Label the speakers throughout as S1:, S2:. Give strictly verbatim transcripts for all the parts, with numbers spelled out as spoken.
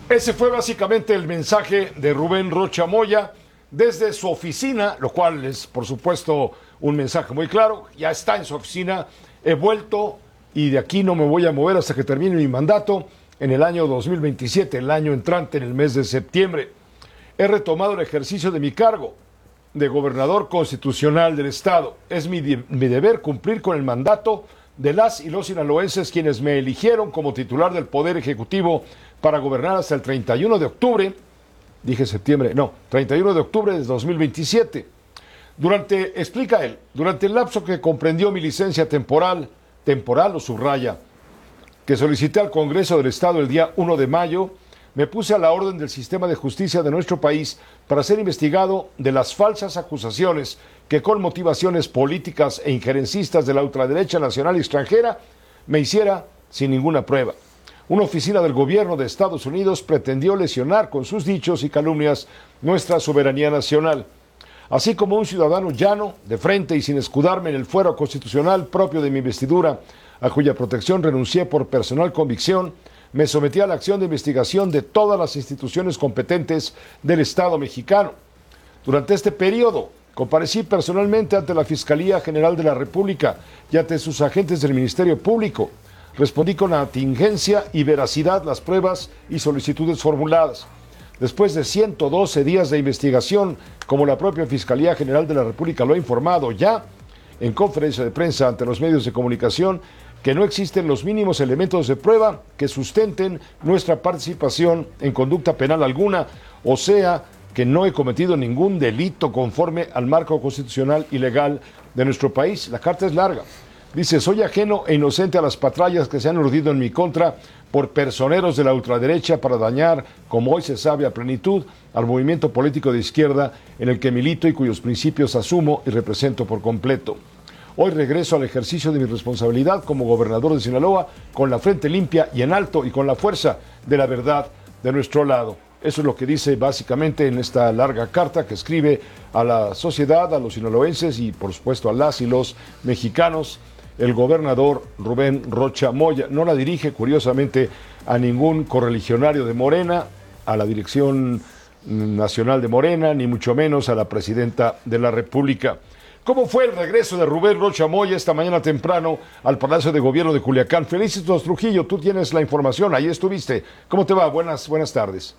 S1: Ese fue básicamente el mensaje de Rubén Rocha Moya desde su oficina, lo cual es, por supuesto, un mensaje muy claro. Ya está en su oficina, he vuelto y de aquí no me voy a mover hasta que termine mi mandato en el año dos mil veintisiete, el año entrante, en el mes de septiembre. He retomado el ejercicio de mi cargo de gobernador constitucional del Estado. Es mi, de- mi deber cumplir con el mandato de las y los sinaloenses quienes me eligieron como titular del Poder Ejecutivo para gobernar hasta el treinta y uno de octubre, dije septiembre, no, treinta y uno de octubre de dos mil veintisiete. Durante, explica él, durante el lapso que comprendió mi licencia temporal, temporal o subraya, que solicité al Congreso del Estado el día uno de mayo, me puse a la orden del sistema de justicia de nuestro país para ser investigado de las falsas acusaciones que con motivaciones políticas e injerencistas de la ultraderecha nacional y extranjera me hiciera sin ninguna prueba. Una oficina del gobierno de Estados Unidos pretendió lesionar con sus dichos y calumnias nuestra soberanía nacional. Así como un ciudadano llano, de frente y sin escudarme en el fuero constitucional propio de mi investidura, a cuya protección renuncié por personal convicción, me sometí a la acción de investigación de todas las instituciones competentes del Estado mexicano. Durante este periodo, comparecí personalmente ante la Fiscalía General de la República y ante sus agentes del Ministerio Público. Respondí con atingencia y veracidad las pruebas y solicitudes formuladas. Después de ciento doce días de investigación, como la propia Fiscalía General de la República lo ha informado ya en conferencia de prensa ante los medios de comunicación, que no existen los mínimos elementos de prueba que sustenten nuestra participación en conducta penal alguna, o sea, que no he cometido ningún delito conforme al marco constitucional y legal de nuestro país. La carta es larga. Dice, soy ajeno e inocente a las patrullas que se han urdido en mi contra por personeros de la ultraderecha para dañar, como hoy se sabe a plenitud, al movimiento político de izquierda en el que milito y cuyos principios asumo y represento por completo. Hoy regreso al ejercicio de mi responsabilidad como gobernador de Sinaloa con la frente limpia y en alto y con la fuerza de la verdad de nuestro lado. Eso es lo que dice básicamente en esta larga carta que escribe a la sociedad, a los sinaloenses y por supuesto a las y los mexicanos, el gobernador Rubén Rocha Moya. No la dirige, curiosamente, a ningún correligionario de Morena, a la dirección nacional de Morena, ni mucho menos a la presidenta de la República. ¿Cómo fue el regreso de Rubén Rocha Moya esta mañana temprano al Palacio de Gobierno de Culiacán? Felicitos Trujillo, tú tienes la información, ahí estuviste. ¿Cómo te va? Buenas, buenas tardes.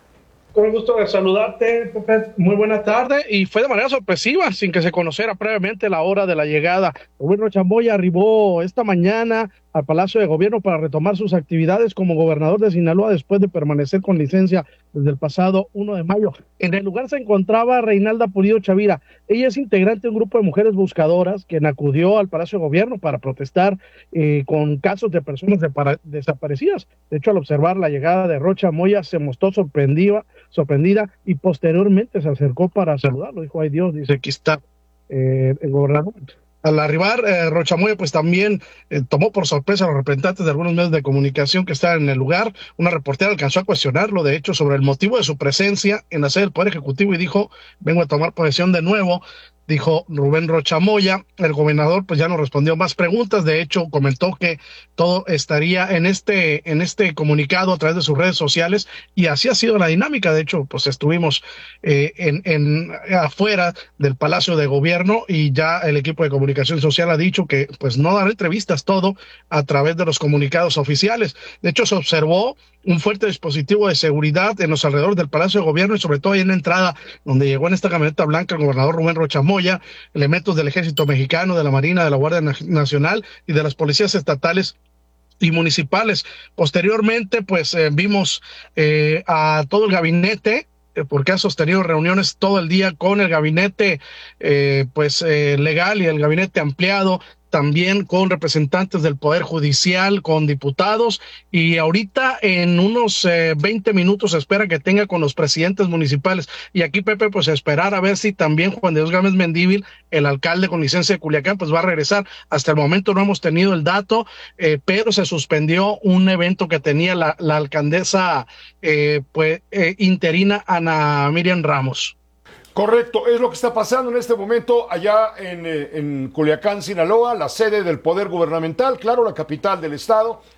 S2: Con el gusto de saludarte, Pepe. Muy buena tarde. Y fue de manera sorpresiva, sin que se conociera previamente la hora de la llegada. Rubén Rocha Moya arribó esta mañana al Palacio de Gobierno para retomar sus actividades como gobernador de Sinaloa después de permanecer con licencia desde el pasado uno de mayo. En el lugar se encontraba Reinalda Pulido Chavira. Ella es integrante de un grupo de mujeres buscadoras quien acudió al Palacio de Gobierno para protestar eh, con casos de personas de para, desaparecidas. De hecho, al observar la llegada de Rocha Moya se mostró sorprendida, sorprendida y posteriormente se acercó para saludarlo. Dijo, ay Dios, dice, aquí está eh, el gobernador. Al arribar, eh, Rocha Moya pues también eh, tomó por sorpresa a los representantes de algunos medios de comunicación que estaban en el lugar. Una reportera alcanzó a cuestionarlo, de hecho, sobre el motivo de su presencia en la sede del Poder Ejecutivo y dijo, vengo a tomar posesión de nuevo. Dijo Rubén Rocha Moya. El gobernador pues ya no respondió más preguntas. De hecho, comentó que todo estaría en este, en este comunicado a través de sus redes sociales y así ha sido la dinámica. De hecho, pues estuvimos eh, en, en afuera del Palacio de Gobierno y ya el equipo de comunicación social ha dicho que pues no dará entrevistas, todo a través de los comunicados oficiales. De hecho, se observó un fuerte dispositivo de seguridad en los alrededores del Palacio de Gobierno y sobre todo ahí en la entrada donde llegó en esta camioneta blanca el gobernador Rubén Rocha Moya, elementos del Ejército Mexicano, de la Marina, de la Guardia Nacional y de las policías estatales y municipales. Posteriormente, pues eh, vimos eh, a todo el gabinete, eh, porque ha sostenido reuniones todo el día con el gabinete eh, pues eh, legal y el gabinete ampliado, también con representantes del Poder Judicial, con diputados, y ahorita en unos eh, veinte minutos se espera que tenga con los presidentes municipales. Y aquí, Pepe, pues esperar a ver si también Juan de Dios Gámez Mendívil, el alcalde con licencia de Culiacán, pues va a regresar. Hasta el momento no hemos tenido el dato, eh, pero se suspendió un evento que tenía la, la alcaldesa eh, pues, eh, interina Ana Miriam Ramos.
S1: Correcto, es lo que está pasando en este momento allá en, en Culiacán, Sinaloa, la sede del poder gubernamental, claro, la capital del estado.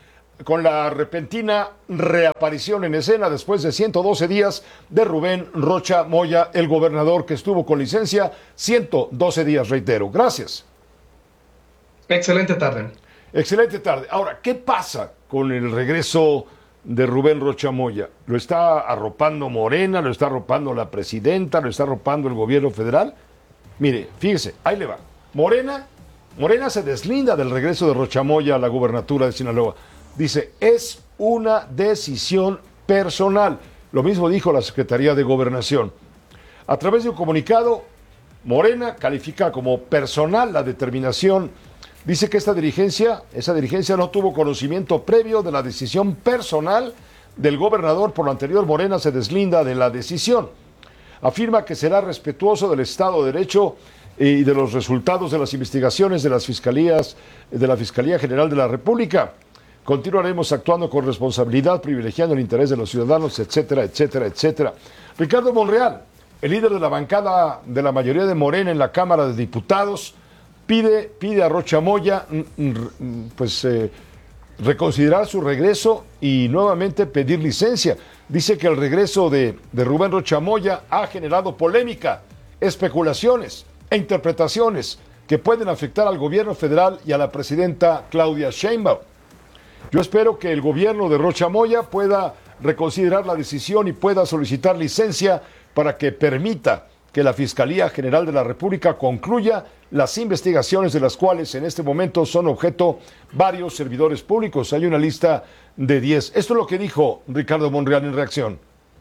S1: con la repentina reaparición en escena después de ciento doce días de Rubén Rocha Moya, el gobernador que estuvo con licencia ciento doce días, reitero. Gracias.
S2: Excelente tarde.
S1: Excelente tarde. Ahora, ¿qué pasa con el regreso de Rubén Rocha Moya? ¿Lo está arropando Morena? ¿Lo está arropando la presidenta? ¿Lo está arropando el gobierno federal? Mire, fíjese, ahí le va. Morena, Morena se deslinda del regreso de Rocha Moya a la gubernatura de Sinaloa. Dice, es una decisión personal. Lo mismo dijo la Secretaría de Gobernación. A través de un comunicado, Morena califica como personal la determinación. Dice que esta dirigencia, esa dirigencia no tuvo conocimiento previo de la decisión personal del gobernador. Por lo anterior, Morena se deslinda de la decisión. Afirma que será respetuoso del Estado de Derecho y de los resultados de las investigaciones de las fiscalías, de la Fiscalía General de la República. Continuaremos actuando con responsabilidad, privilegiando el interés de los ciudadanos, etcétera, etcétera, etcétera. Ricardo Monreal, el líder de la bancada de la mayoría de Morena en la Cámara de Diputados, pide, pide a Rocha Moya pues, eh, reconsiderar su regreso y nuevamente pedir licencia. Dice que el regreso de, de Rubén Rocha Moya ha generado polémica, especulaciones e interpretaciones que pueden afectar al gobierno federal y a la presidenta Claudia Sheinbaum. Yo espero que el gobierno de Rocha Moya pueda reconsiderar la decisión y pueda solicitar licencia para que permita que la Fiscalía General de la República concluya las investigaciones de las cuales en este momento son objeto varios servidores públicos. Hay una lista de diez. Esto es lo que dijo Ricardo Monreal en reacción.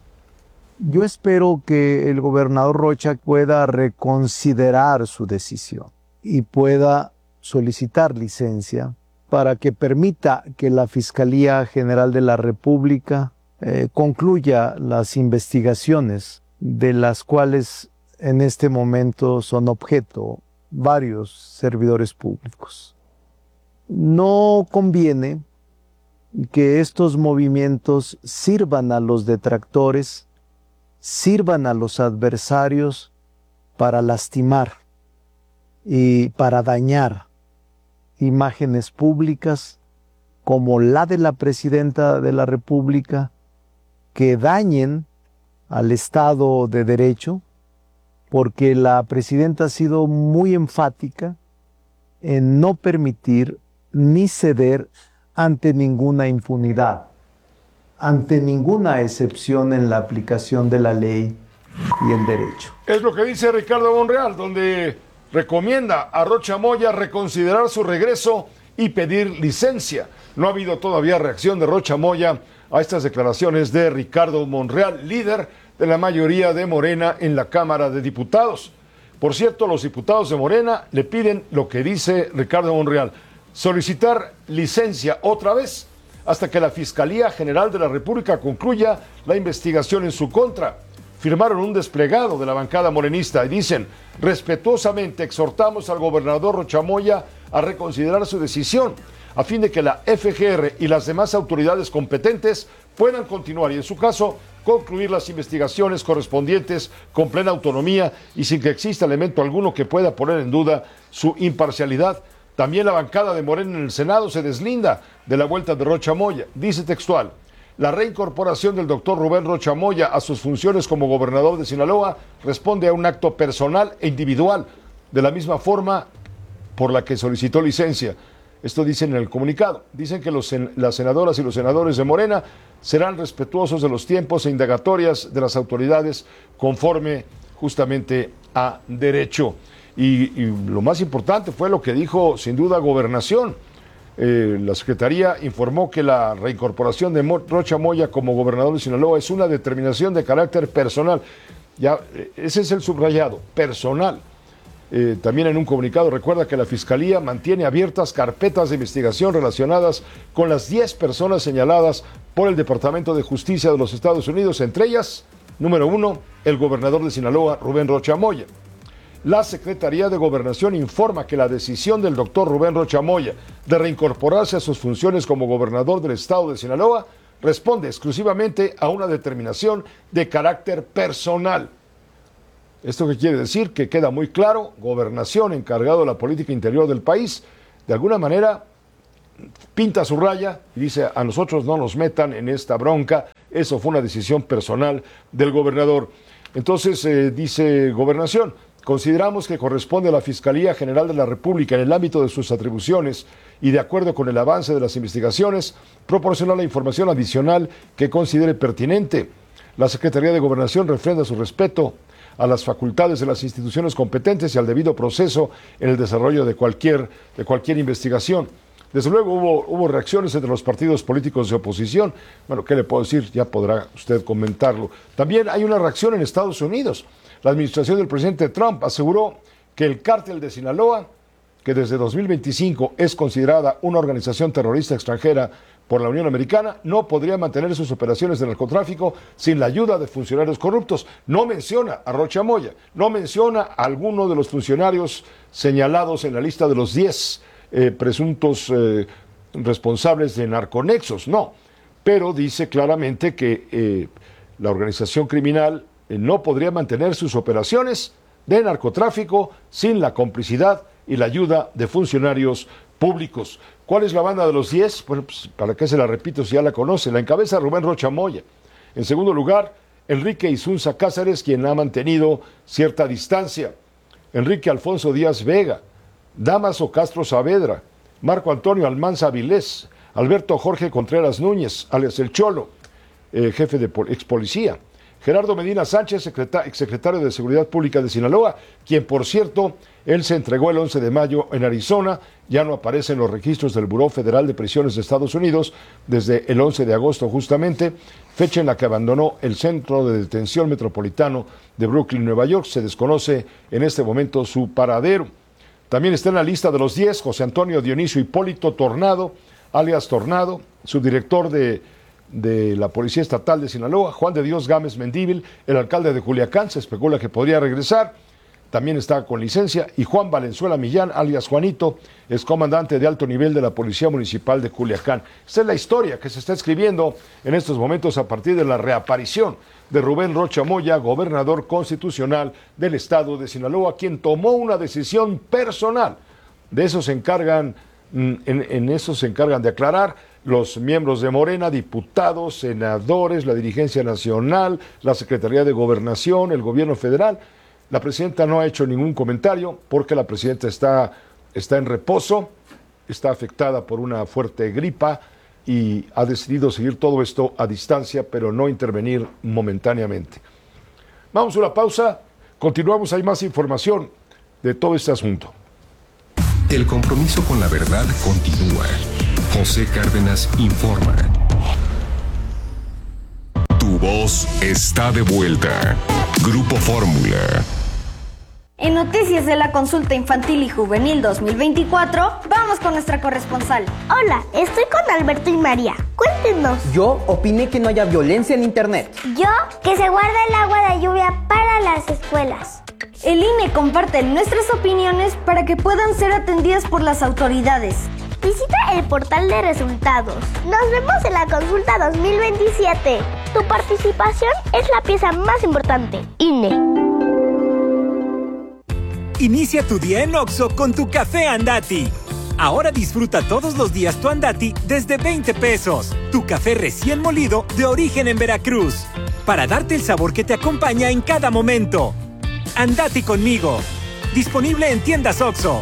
S3: Yo espero que el gobernador Rocha pueda reconsiderar su decisión y pueda solicitar licencia para que permita que la Fiscalía General de la República eh, concluya las investigaciones de las cuales en este momento son objeto varios servidores públicos. No conviene que estos movimientos sirvan a los detractores, sirvan a los adversarios para lastimar y para dañar imágenes públicas como la de la presidenta de la República, que dañen al Estado de Derecho, porque la presidenta ha sido muy enfática en no permitir ni ceder ante ninguna impunidad, ante ninguna excepción en la aplicación de la ley y el derecho.
S1: Es lo que dice Ricardo Monreal, donde recomienda a Rocha Moya reconsiderar su regreso y pedir licencia. No ha habido todavía reacción de Rocha Moya a estas declaraciones de Ricardo Monreal, líder de la mayoría de Morena en la Cámara de Diputados. Por cierto, los diputados de Morena le piden lo que dice Ricardo Monreal, solicitar licencia otra vez hasta que la Fiscalía General de la República concluya la investigación en su contra. Firmaron un desplegado de la bancada morenista y dicen, respetuosamente exhortamos al gobernador Rocha Moya a reconsiderar su decisión a fin de que la F G R y las demás autoridades competentes puedan continuar y, en su caso, concluir las investigaciones correspondientes con plena autonomía y sin que exista elemento alguno que pueda poner en duda su imparcialidad. También la bancada de Morena en el Senado se deslinda de la vuelta de Rocha Moya. Dice textual, la reincorporación del doctor Rubén Rocha Moya a sus funciones como gobernador de Sinaloa responde a un acto personal e individual, de la misma forma por la que solicitó licencia. Esto dicen en el comunicado. Dicen que los, las senadoras y los senadores de Morena serán respetuosos de los tiempos e indagatorias de las autoridades conforme justamente a derecho. Y, y lo más importante fue lo que dijo sin duda Gobernación. Eh, la Secretaría informó que la reincorporación de Mo Rocha Moya como gobernador de Sinaloa es una determinación de carácter personal. Ya, ese es el subrayado, personal. Eh, también en un comunicado recuerda que la Fiscalía mantiene abiertas carpetas de investigación relacionadas con las diez personas señaladas por el Departamento de Justicia de los Estados Unidos, entre ellas, número uno, el gobernador de Sinaloa, Rubén Rocha Moya. La Secretaría de Gobernación informa que la decisión del doctor Rubén Rocha Moya de reincorporarse a sus funciones como gobernador del estado de Sinaloa responde exclusivamente a una determinación de carácter personal. ¿Esto qué quiere decir? Que queda muy claro, Gobernación, encargado de la política interior del país, de alguna manera pinta su raya y dice, a nosotros no nos metan en esta bronca, eso fue una decisión personal del gobernador. Entonces, eh, dice Gobernación, consideramos que corresponde a la Fiscalía General de la República, en el ámbito de sus atribuciones y de acuerdo con el avance de las investigaciones, proporcionar la información adicional que considere pertinente. La Secretaría de Gobernación refrenda su respeto a las facultades de las instituciones competentes y al debido proceso en el desarrollo de cualquier, de cualquier investigación. Desde luego hubo, hubo reacciones entre los partidos políticos de oposición. Bueno, ¿qué le puedo decir? Ya podrá usted comentarlo. También hay una reacción en Estados Unidos. La administración del presidente Trump aseguró que el cártel de Sinaloa, que desde dos mil veinticinco es considerada una organización terrorista extranjera por la Unión Americana, no podría mantener sus operaciones de narcotráfico sin la ayuda de funcionarios corruptos. No menciona a Rocha Moya, no menciona a alguno de los funcionarios señalados en la lista de los diez eh, presuntos eh, responsables de narconexos, no. Pero dice claramente que eh, la organización criminal eh, no podría mantener sus operaciones de narcotráfico sin la complicidad y la ayuda de funcionarios públicos. ¿Cuál es la banda de los diez? Bueno, pues, ¿para qué se la repito si ya la conoce? La encabeza Rubén Rocha Moya. En segundo lugar, Enrique Isunza Cáceres, quien ha mantenido cierta distancia. Enrique Alfonso Díaz Vega, Damaso Castro Saavedra, Marco Antonio Almanza Avilés, Alberto Jorge Contreras Núñez, alias El Cholo, eh, jefe de ex policía. Gerardo Medina Sánchez, exsecretario de Seguridad Pública de Sinaloa, quien, por cierto, él se entregó el once de mayo en Arizona, ya no aparece en los registros del Buró Federal de Prisiones de Estados Unidos desde el once de agosto justamente, fecha en la que abandonó el Centro de Detención Metropolitano de Brooklyn, Nueva York. Se desconoce en este momento su paradero. También está en la lista de los diez José Antonio Dionisio Hipólito Tornado, alias Tornado, subdirector de de la Policía Estatal de Sinaloa, Juan de Dios Gámez Mendívil, el alcalde de Culiacán, se especula que podría regresar, también está con licencia, y Juan Valenzuela Millán, alias Juanito, es comandante de alto nivel de la Policía Municipal de Culiacán. Esta es la historia que se está escribiendo en estos momentos a partir de la reaparición de Rubén Rocha Moya, gobernador constitucional del estado de Sinaloa, quien tomó una decisión personal. De eso se encargan, en, en eso se encargan de aclarar los miembros de Morena, diputados, senadores, la dirigencia nacional, la Secretaría de Gobernación, el gobierno federal. La presidenta no ha hecho ningún comentario porque la presidenta está, está en reposo, está afectada por una fuerte gripa y ha decidido seguir todo esto a distancia, pero no intervenir momentáneamente. Vamos a una pausa, continuamos, hay más información de todo este asunto.
S4: El compromiso con la verdad continúa. José Cárdenas informa. Tu voz está de vuelta. Grupo Fórmula.
S5: En noticias de la consulta infantil y juvenil dos mil veinticuatro, vamos con nuestra corresponsal.
S6: Hola, estoy con Alberto y María. Cuéntenos.
S7: Yo opiné que no haya violencia en internet.
S6: Yo, que se guarde el agua de lluvia para las escuelas.
S5: El I N E comparte nuestras opiniones para que puedan ser atendidas por las autoridades.
S6: Visita el portal de resultados. Nos vemos en la consulta dos mil veintisiete. Tu participación es la pieza más importante. I N E.
S8: Inicia tu día en Oxxo con tu café Andati. Ahora disfruta todos los días tu Andati desde veinte pesos. Tu café recién molido de origen en Veracruz. Para darte el sabor que te acompaña en cada momento. Andati conmigo. Disponible en tiendas Oxxo.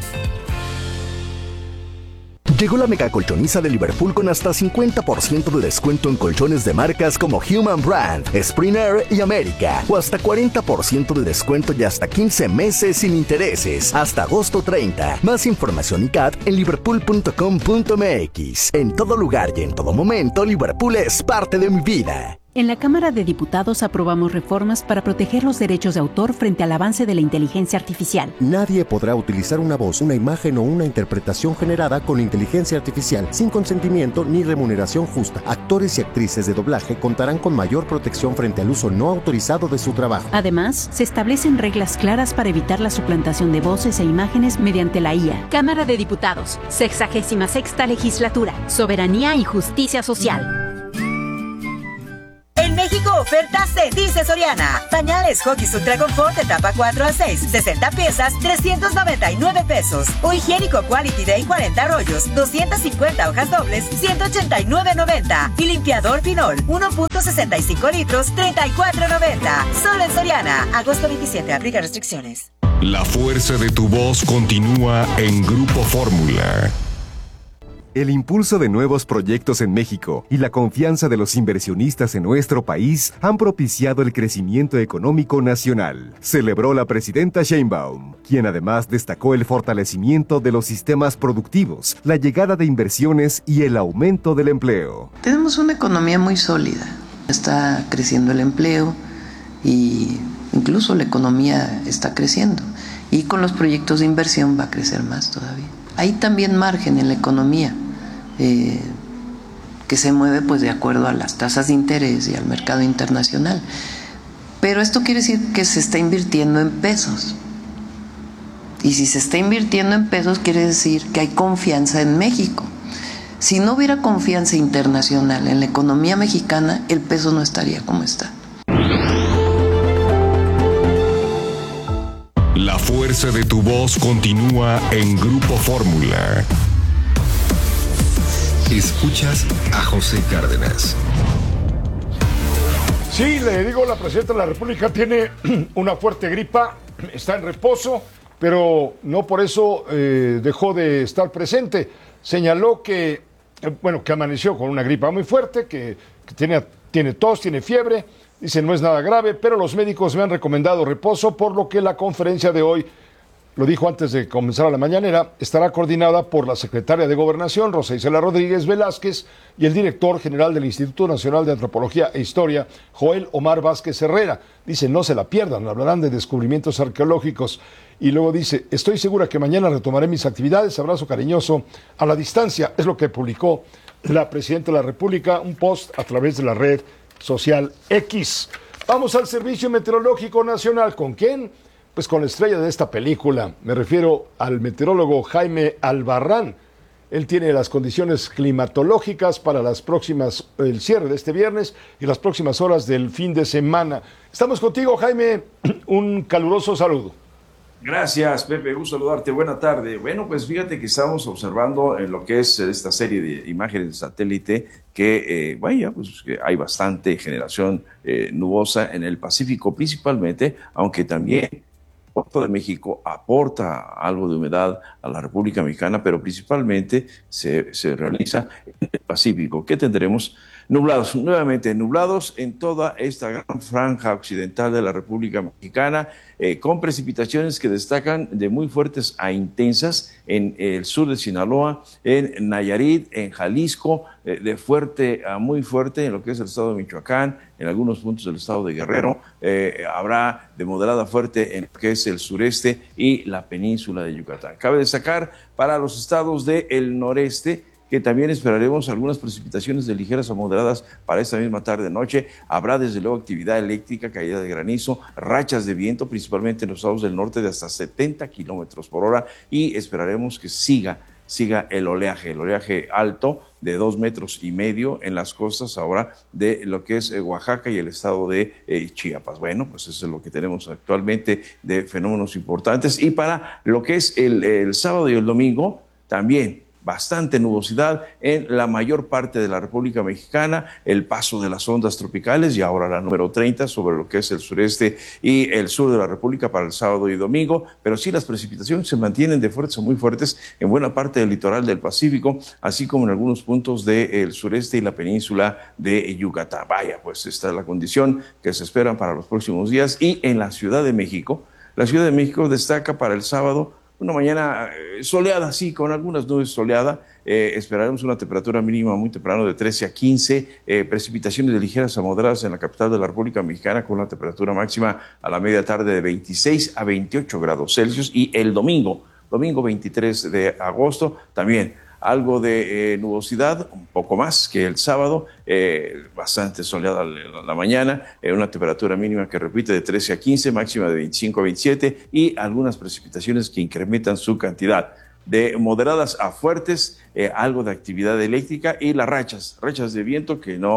S9: Llegó la mega colchoniza de Liverpool con hasta cincuenta por ciento de descuento en colchones de marcas como Human Brand, Spring Air y América. O hasta cuarenta por ciento de descuento y hasta quince meses sin intereses. Hasta agosto treinta. Más información y C A T en liverpool punto com punto m x. En todo lugar y en todo momento, Liverpool es parte de mi vida.
S10: En la Cámara de Diputados aprobamos reformas para proteger los derechos de autor frente al avance de la inteligencia artificial.
S11: Nadie podrá utilizar una voz, una imagen o una interpretación generada con inteligencia artificial sin consentimiento ni remuneración justa. Actores y actrices de doblaje contarán con mayor protección frente al uso no autorizado de su trabajo.
S10: Además, se establecen reglas claras para evitar la suplantación de voces e imágenes mediante la I A.
S12: Cámara de Diputados, sexagésima sexta legislatura, soberanía y justicia social.
S13: En México Cinco ofertas de Dice Soriana. Pañales Huggies Ultra Confort de etapa cuatro a seis, sesenta piezas, trescientos noventa y nueve pesos. O higiénico Quality Day cuarenta rollos, doscientas cincuenta hojas dobles, ciento ochenta y nueve noventa. Y limpiador Pinol, uno punto sesenta y cinco litros, treinta y cuatro noventa. Solo en Soriana. Agosto veintisiete. Aplica restricciones.
S4: La fuerza de tu voz continúa en Grupo Fórmula.
S14: El impulso de nuevos proyectos en México y la confianza de los inversionistas en nuestro país han propiciado el crecimiento económico nacional, celebró la presidenta Sheinbaum, quien además destacó el fortalecimiento de los sistemas productivos, la llegada de inversiones y el aumento del empleo.
S15: Tenemos una economía muy sólida, está creciendo el empleo y incluso la economía está creciendo y con los proyectos de inversión va a crecer más todavía. Hay también margen en la economía eh, que se mueve pues de acuerdo a las tasas de interés y al mercado internacional. Pero esto quiere decir que se está invirtiendo en pesos. Y si se está invirtiendo en pesos quiere decir que hay confianza en México. Si no hubiera confianza internacional en la economía mexicana, el peso no estaría como está.
S4: La fuerza de tu voz continúa en Grupo Fórmula. Escuchas a José Cárdenas.
S1: Sí, le digo, la presidenta de la República tiene una fuerte gripa, está en reposo, pero no por eso eh, dejó de estar presente. Señaló que, eh, bueno, que amaneció con una gripa muy fuerte, que, que tiene, tiene tos, tiene fiebre. Dice, no es nada grave, pero los médicos me han recomendado reposo, por lo que la conferencia de hoy, lo dijo antes de comenzar la mañanera, estará coordinada por la secretaria de Gobernación, Rosa Isela Rodríguez Velázquez, y el director general del Instituto Nacional de Antropología e Historia, Joel Omar Vázquez Herrera. Dice, no se la pierdan, hablarán de descubrimientos arqueológicos. Y luego dice, estoy segura que mañana retomaré mis actividades, abrazo cariñoso a la distancia. Es lo que publicó la presidenta de la República, un post a través de la red social X. Vamos al Servicio Meteorológico Nacional. ¿Con quién? Pues con la estrella de esta película. Me refiero al meteorólogo Jaime Albarrán. Él tiene las condiciones climatológicas para las próximas, el cierre de este viernes y las próximas horas del fin de semana. Estamos contigo, Jaime. Un caluroso saludo.
S16: Gracias, Pepe, gusto saludarte, buena tarde. Bueno, pues fíjate que estamos observando en lo que es esta serie de imágenes de satélite que, eh, vaya, pues que hay bastante generación eh, nubosa en el Pacífico principalmente, aunque también el Puerto de México aporta algo de humedad a la República Mexicana, pero principalmente se, se realiza en el Pacífico. ¿Qué tendremos? Nublados, nuevamente nublados en toda esta gran franja occidental de la República Mexicana, eh, con precipitaciones que destacan de muy fuertes a intensas en el sur de Sinaloa, en Nayarit, en Jalisco, eh, de fuerte a muy fuerte en lo que es el estado de Michoacán, en algunos puntos del estado de Guerrero, eh, habrá de moderada a fuerte en lo que es el sureste y la península de Yucatán. Cabe destacar para los estados del noreste, que también esperaremos algunas precipitaciones de ligeras a moderadas para esta misma tarde-noche. Habrá desde luego actividad eléctrica, caída de granizo, rachas de viento, principalmente en los estados del norte de hasta setenta kilómetros por hora, y esperaremos que siga, siga el oleaje, el oleaje alto de dos metros y medio en las costas ahora de lo que es Oaxaca y el estado de eh, Chiapas. Bueno, pues eso es lo que tenemos actualmente de fenómenos importantes. Y para lo que es el, el sábado y el domingo, también bastante nubosidad en la mayor parte de la República Mexicana, el paso de las ondas tropicales y ahora la número treinta sobre lo que es el sureste y el sur de la República para el sábado y domingo, pero sí las precipitaciones se mantienen de fuertes a muy fuertes en buena parte del litoral del Pacífico, así como en algunos puntos del sureste y la península de Yucatán. Vaya, pues esta es la condición que se espera para los próximos días. Y en la Ciudad de México, la Ciudad de México destaca para el sábado una mañana soleada, sí, con algunas nubes soleada. Eh, esperaremos una temperatura mínima muy temprano de trece a quince, eh, precipitaciones de ligeras a moderadas en la capital de la República Mexicana, con una temperatura máxima a la media tarde de veintiséis a veintiocho grados Celsius. Y el domingo, domingo veintitrés de agosto, también algo de eh, nubosidad, un poco más que el sábado, eh, bastante soleada la, la mañana, eh, una temperatura mínima que repite de trece a quince, máxima de veinticinco a veintisiete, y algunas precipitaciones que incrementan su cantidad. De moderadas a fuertes, eh, algo de actividad eléctrica y las rachas, rachas de viento que no,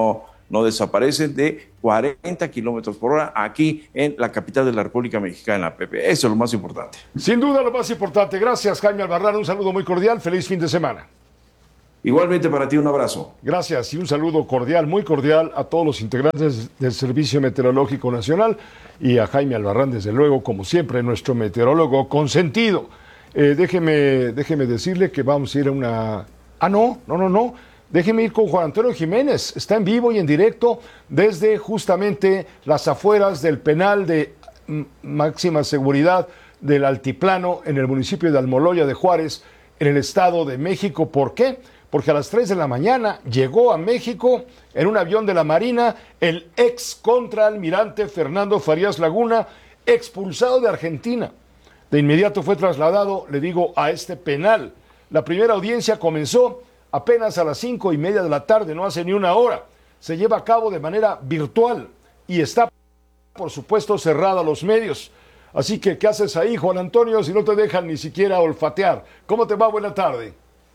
S16: no desaparecen de cuarenta kilómetros por hora aquí en la capital de la República Mexicana, Pepe. Eso es lo más importante.
S1: Sin duda lo más importante. Gracias, Jaime Albarrán. Un saludo muy cordial. Feliz fin de semana.
S16: Igualmente para ti, un abrazo.
S1: Gracias y un saludo cordial, muy cordial a todos los integrantes del Servicio Meteorológico Nacional y a Jaime Albarrán, desde luego, como siempre, nuestro meteorólogo consentido. Eh, déjeme, déjeme decirle que vamos a ir a una... Ah, no, no, no, no. Déjeme ir con Juan Antonio Jiménez. Está en vivo y en directo desde justamente las afueras del penal de máxima seguridad del Altiplano en el municipio de Almoloya de Juárez, en el Estado de México. ¿Por qué? Porque a las tres de la mañana llegó a México en un avión de la Marina el ex contraalmirante Fernando Farías Laguna, expulsado de Argentina. De inmediato fue trasladado, le digo, a este penal. La primera audiencia comenzó apenas a las cinco y media de la tarde, no hace ni una hora. Se lleva a cabo de manera virtual y está, por supuesto, cerrada a los medios. Así que, ¿qué haces ahí, Juan Antonio, si no te dejan ni siquiera olfatear? ¿Cómo te va? Buena tarde.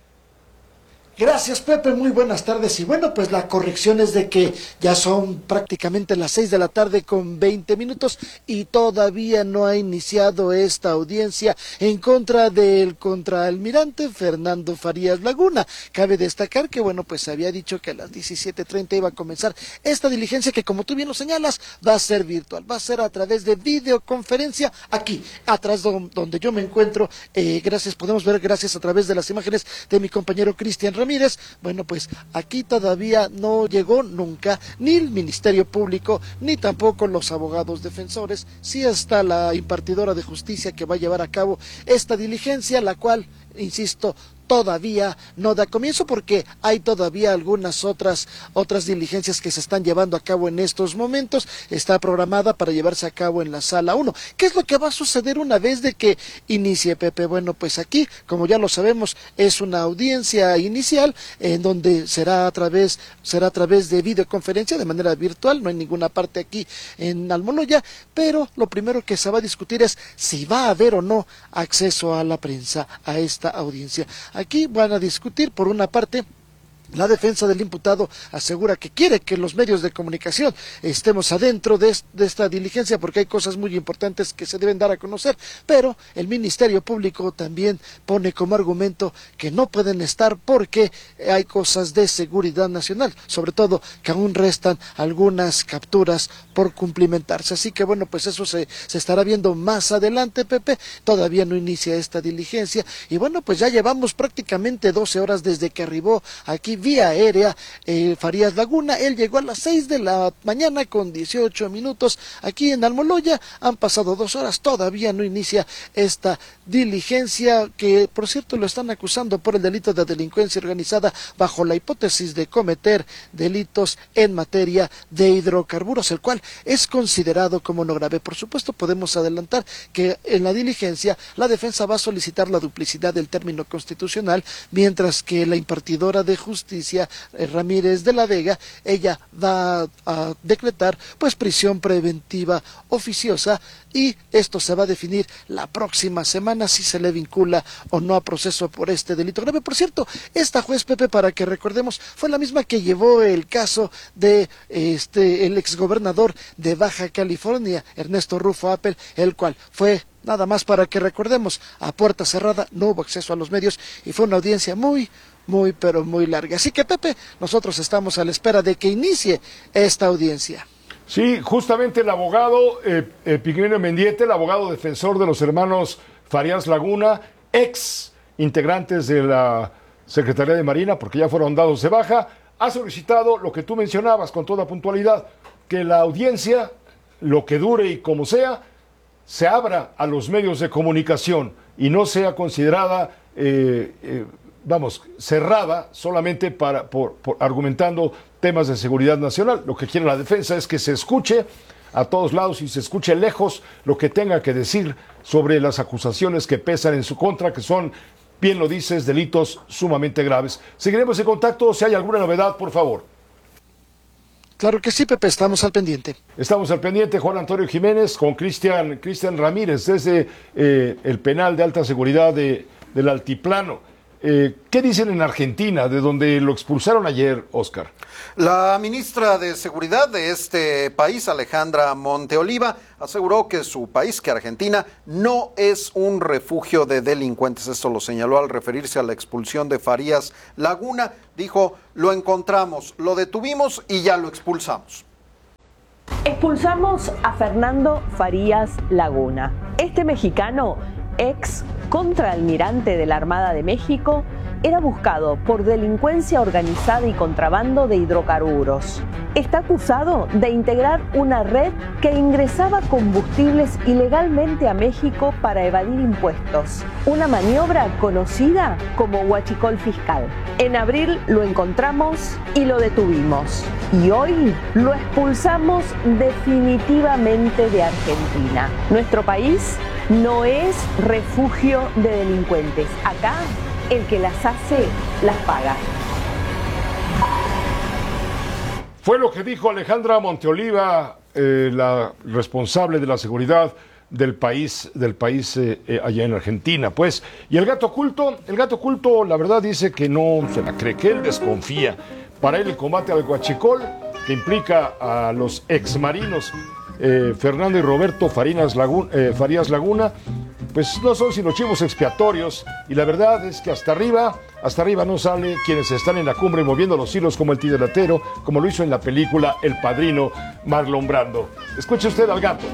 S17: Gracias, Pepe, muy buenas tardes. Y bueno, pues la corrección es de que ya son prácticamente las seis de la tarde con veinte minutos y todavía no ha iniciado esta audiencia en contra del contraalmirante Fernando Farías Laguna. Cabe destacar que, bueno, pues se había dicho que a las diecisiete treinta iba a comenzar esta diligencia que, como tú bien lo señalas, va a ser virtual, va a ser a través de videoconferencia aquí, atrás donde yo me encuentro. Eh, gracias, podemos ver gracias a través de las imágenes de mi compañero Cristian Ramírez. Ramírez, bueno, pues aquí todavía no llegó nunca ni el Ministerio Público, ni tampoco los abogados defensores, sí está la impartidora de justicia que va a llevar a cabo esta diligencia, la cual, insisto, todavía no da comienzo porque hay todavía algunas otras otras diligencias que se están llevando a cabo en estos momentos. Está programada para llevarse a cabo en la sala uno. ¿Qué es lo que va a suceder una vez de que inicie, Pepe? Bueno, pues aquí, como ya lo sabemos, es una audiencia inicial en donde será a través será a través de videoconferencia de manera virtual, no hay ninguna parte aquí en Almoloya, pero lo primero que se va a discutir es si va a haber o no acceso a la prensa a esta audiencia. Aquí van a discutir, por una parte, la defensa del imputado asegura que quiere que los medios de comunicación estemos adentro de, de esta diligencia porque hay cosas muy importantes que se deben dar a conocer, pero el Ministerio Público también pone como argumento que no pueden estar porque hay cosas de seguridad nacional, sobre todo que aún restan algunas capturas por cumplimentarse. Así que bueno, pues eso se, se estará viendo más adelante, Pepe. Todavía no inicia esta diligencia y bueno, pues ya llevamos prácticamente doce horas desde que arribó aquí vía aérea eh, Farías Laguna. Él llegó a las seis de la mañana con dieciocho minutos aquí en Almoloya. Han pasado dos horas, todavía no inicia esta diligencia que, por cierto, lo están acusando por el delito de delincuencia organizada bajo la hipótesis de cometer delitos en materia de hidrocarburos, el cual es considerado como no grave. Por supuesto, podemos adelantar que en la diligencia la defensa va a solicitar la duplicidad del término constitucional, mientras que la impartidora de justicia Justicia eh, Ramírez de la Vega, ella va a, a decretar pues prisión preventiva oficiosa y esto se va a definir la próxima semana si se le vincula o no a proceso por este delito grave. Por cierto, esta juez, Pepe, para que recordemos, fue la misma que llevó el caso de este el exgobernador de Baja California, Ernesto Rufo Appel, el cual fue, nada más para que recordemos, a puerta cerrada, no hubo acceso a los medios y fue una audiencia muy muy pero muy larga. Así que, Pepe, nosotros estamos a la espera de que inicie esta audiencia.
S1: Sí, justamente el abogado eh, eh, Pigmenio Mendieta, el abogado defensor de los hermanos Farías Laguna, ex integrantes de la Secretaría de Marina, porque ya fueron dados de baja, ha solicitado lo que tú mencionabas con toda puntualidad, que la audiencia, lo que dure y como sea, se abra a los medios de comunicación y no sea considerada eh, eh, vamos, cerrada solamente para, por, por argumentando temas de seguridad nacional. Lo que quiere la defensa es que se escuche a todos lados y se escuche lejos lo que tenga que decir sobre las acusaciones que pesan en su contra, que son, bien lo dices, delitos sumamente graves. Seguiremos en contacto. Si hay alguna novedad, por favor.
S17: Claro que sí, Pepe, estamos al pendiente.
S1: Estamos al pendiente, Juan Antonio Jiménez, con Cristian Cristian Ramírez, desde eh, el penal de alta seguridad de, del Altiplano. Eh, ¿Qué dicen en Argentina, de donde lo expulsaron ayer, Oscar?
S18: La ministra de Seguridad de este país, Alejandra Monteoliva, aseguró que su país, que Argentina, no es un refugio de delincuentes. Esto lo señaló al referirse a la expulsión de Farías Laguna. Dijo, lo encontramos, lo detuvimos y ya lo expulsamos.
S19: Expulsamos a Fernando Farías Laguna. Este mexicano, ex contraalmirante de la Armada de México, era buscado por delincuencia organizada y contrabando de hidrocarburos. Está acusado de integrar una red que ingresaba combustibles ilegalmente a México para evadir impuestos, una maniobra conocida como huachicol fiscal. En abril lo encontramos y lo detuvimos. Y hoy lo expulsamos definitivamente de Argentina. Nuestro país no es refugio de delincuentes. Acá, el que las hace, las paga.
S1: Fue lo que dijo Alejandra Monteoliva, eh, la responsable de la seguridad del país, del país eh, eh, allá en Argentina. Pues, y el gato oculto, el gato oculto, la verdad dice que no se la cree, que él desconfía. Para él el combate al huachicol, que implica a los exmarinos eh, Fernando y Roberto Farinas Laguna, eh, Farías Laguna, pues no son sino chivos expiatorios, y la verdad es que hasta arriba, hasta arriba no sale quienes están en la cumbre moviendo los hilos como el tigueratero, como lo hizo en la película El Padrino, Marlon Brando. Escuche usted al gato.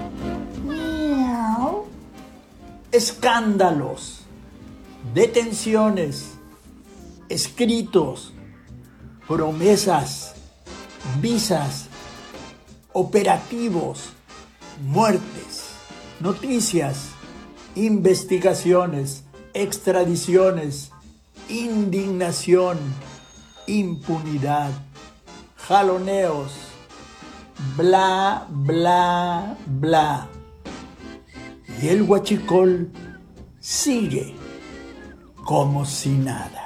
S20: Miau. Escándalos, detenciones, escritos, promesas, visas, operativos, muertes, noticias, investigaciones, extradiciones, indignación, impunidad, jaloneos, bla, bla, bla. Y el huachicol sigue como si nada.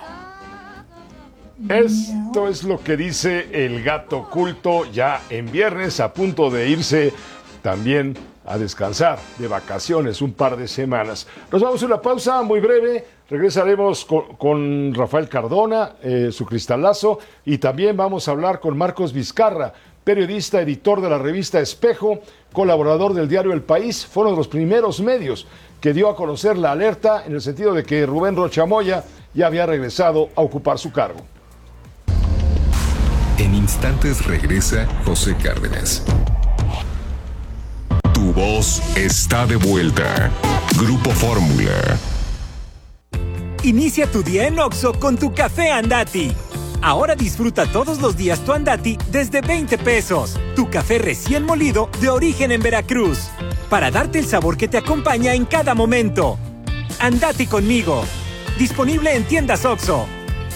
S1: Esto es lo que dice el gato oculto ya en viernes, a punto de irse también a descansar de vacaciones un par de semanas. Nos vamos a una pausa muy breve. Regresaremos con, con Rafael Cardona, eh, su cristalazo, y también vamos a hablar con Marcos Vizcarra, periodista, editor de la revista Espejo, colaborador del diario El País. Fue uno de los primeros medios que dio a conocer la alerta en el sentido de que Rubén Rocha Moya ya había regresado a ocupar su cargo.
S4: En instantes regresa José Cárdenas. Tu voz está de vuelta. Grupo Fórmula.
S8: Inicia tu día en Oxxo con tu café Andati. Ahora disfruta todos los días tu Andati desde veinte pesos. Tu café recién molido de origen en Veracruz. Para darte el sabor que te acompaña en cada momento. Andati conmigo. Disponible en tiendas Oxxo.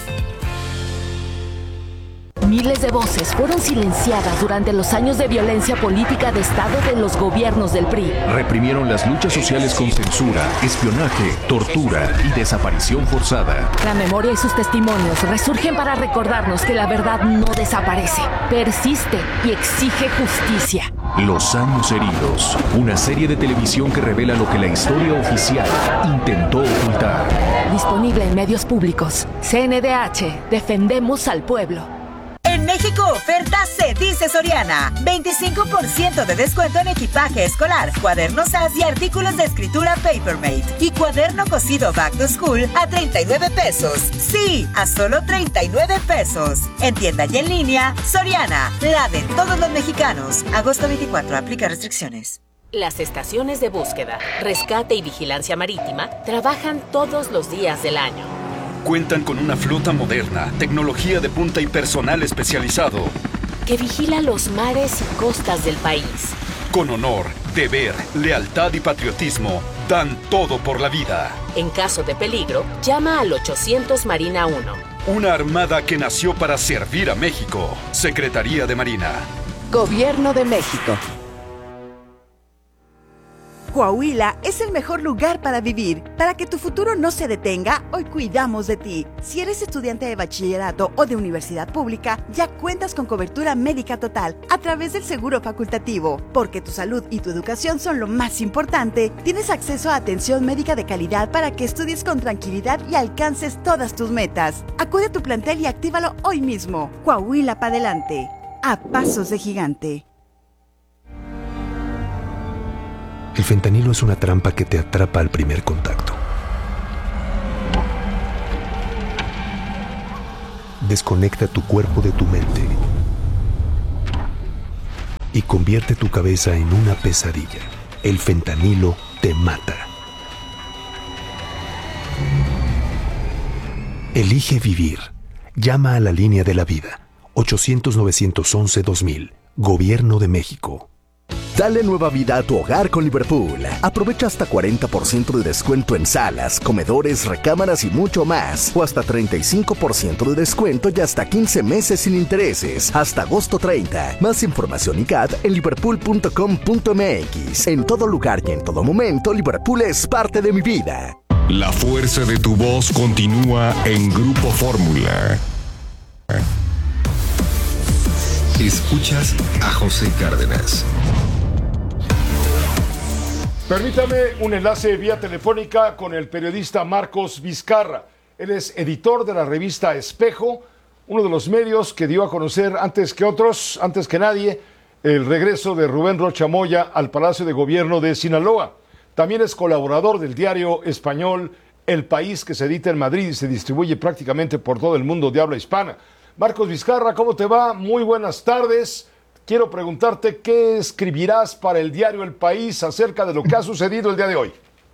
S21: Miles de voces fueron silenciadas durante los años de violencia política de Estado de los gobiernos del P R I.
S22: Reprimieron las luchas sociales con censura, espionaje, tortura y desaparición forzada.
S21: La memoria y sus testimonios resurgen para recordarnos que la verdad no desaparece, persiste y exige justicia.
S22: Los años heridos, una serie de televisión que revela lo que la historia oficial intentó ocultar.
S21: Disponible en medios públicos. C N D H, defendemos al pueblo.
S13: En México, oferta se dice Soriana. veinticinco por ciento de descuento en equipaje escolar, cuadernos A S y artículos de escritura Papermate. Y cuaderno cosido Back to School a treinta y nueve pesos. Sí, a solo treinta y nueve pesos. En tienda y en línea, Soriana, la de todos los mexicanos. agosto veinticuatro, aplica restricciones.
S12: Las estaciones de búsqueda, rescate y vigilancia marítima trabajan todos los días del año.
S23: Cuentan con una flota moderna, tecnología de punta y personal especializado
S12: que vigila los mares y costas del país.
S23: Con honor, deber, lealtad y patriotismo, dan todo por la vida.
S12: En caso de peligro, llama al ochocientos Marina uno.
S23: Una armada que nació para servir a México. Secretaría de Marina.
S21: Gobierno de México.
S2: Coahuila es el mejor lugar para vivir. Para que tu futuro no se detenga, hoy cuidamos de ti. Si eres estudiante de bachillerato o de universidad pública, ya cuentas con cobertura médica total a través del seguro facultativo. Porque tu salud y tu educación son lo más importante, tienes acceso a atención médica de calidad para que estudies con tranquilidad y alcances todas tus metas. Acude a tu plantel y actívalo hoy mismo. Coahuila para adelante. A pasos de gigante.
S3: El fentanilo es una trampa que te atrapa al primer contacto. Desconecta tu cuerpo de tu mente y convierte tu cabeza en una pesadilla. El fentanilo te mata. Elige vivir. Llama a la línea de la vida. ochocientos, novecientos once, dos mil. Gobierno de México.
S9: Dale nueva vida a tu hogar con Liverpool. Aprovecha hasta cuarenta por ciento de descuento en salas, comedores, recámaras y mucho más. O hasta treinta y cinco por ciento de descuento y hasta quince meses sin intereses. Hasta agosto treinta. Más información y C A D en liverpool punto com punto m x. En todo lugar y en todo momento, Liverpool es parte de mi vida.
S4: La fuerza de tu voz continúa en Grupo Fórmula. Escuchas a José Cárdenas.
S1: Permítame un enlace vía telefónica con el periodista Marcos Vizcarra. Él es editor de la revista Espejo, uno de los medios que dio a conocer antes que otros, antes que nadie, el regreso de Rubén Rocha Moya al Palacio de Gobierno de Sinaloa. También es colaborador del diario español El País, que se edita en Madrid y se distribuye prácticamente por todo el mundo de habla hispana. Marcos Vizcarra, ¿cómo te va? Muy buenas tardes. Quiero preguntarte qué escribirás para el diario El País acerca de lo que ha sucedido el día de hoy.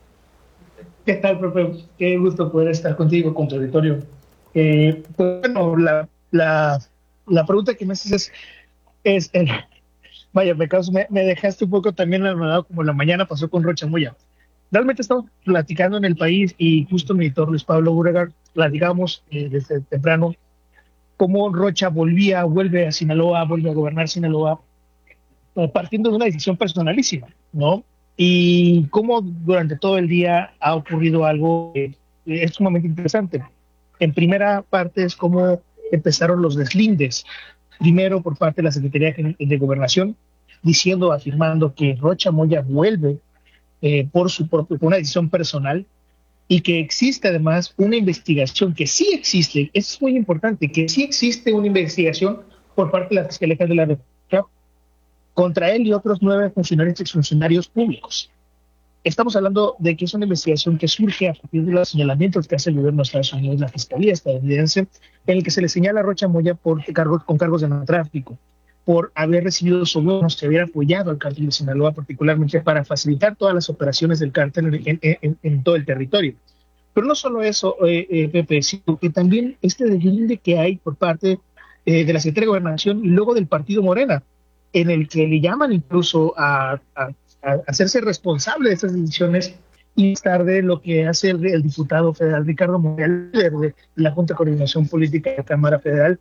S7: ¿Qué tal, Pepe? Qué gusto poder estar contigo, con tu auditorio. Eh, pues, bueno, la, la, la pregunta que me haces es, es el, vaya, me, me, me dejaste un poco también anonadado como la mañana pasó con Rocha Moya. Realmente estamos platicando en El País y justo mi editor Luis Pablo Buregar platicamos eh, desde temprano cómo Rocha volvía, vuelve a Sinaloa, vuelve a gobernar Sinaloa, partiendo de una decisión personalísima, ¿no? Y cómo durante todo el día ha ocurrido algo que es sumamente interesante. En primera parte es cómo empezaron los deslindes. Primero por parte de la Secretaría de Gobernación, diciendo, afirmando que Rocha Moya vuelve eh, por su propio, por una decisión personal, y que existe además una investigación, que sí existe, eso es muy importante, que sí existe una investigación por parte de la Fiscalía de la República contra él y otros nueve funcionarios y exfuncionarios públicos. Estamos hablando de que es una investigación que surge a partir de los señalamientos que hace el gobierno de Estados Unidos, la Fiscalía estadounidense, en el que se le señala a Rocha Moya por cargos, con cargos de narcotráfico, por haber recibido sobornos, que haber apoyado al cártel de Sinaloa, particularmente para facilitar todas las operaciones del cártel en, en, en, en todo el territorio. Pero no solo eso, eh, eh, Pepe, sino que también este deslinde que hay por parte eh, de la Secretaría de Gobernación y luego del Partido Morena, en el que le llaman incluso a, a, a hacerse responsable de estas decisiones, y más tarde lo que hace el, el diputado federal Ricardo Monreal, de la Junta de Coordinación Política de la Cámara Federal,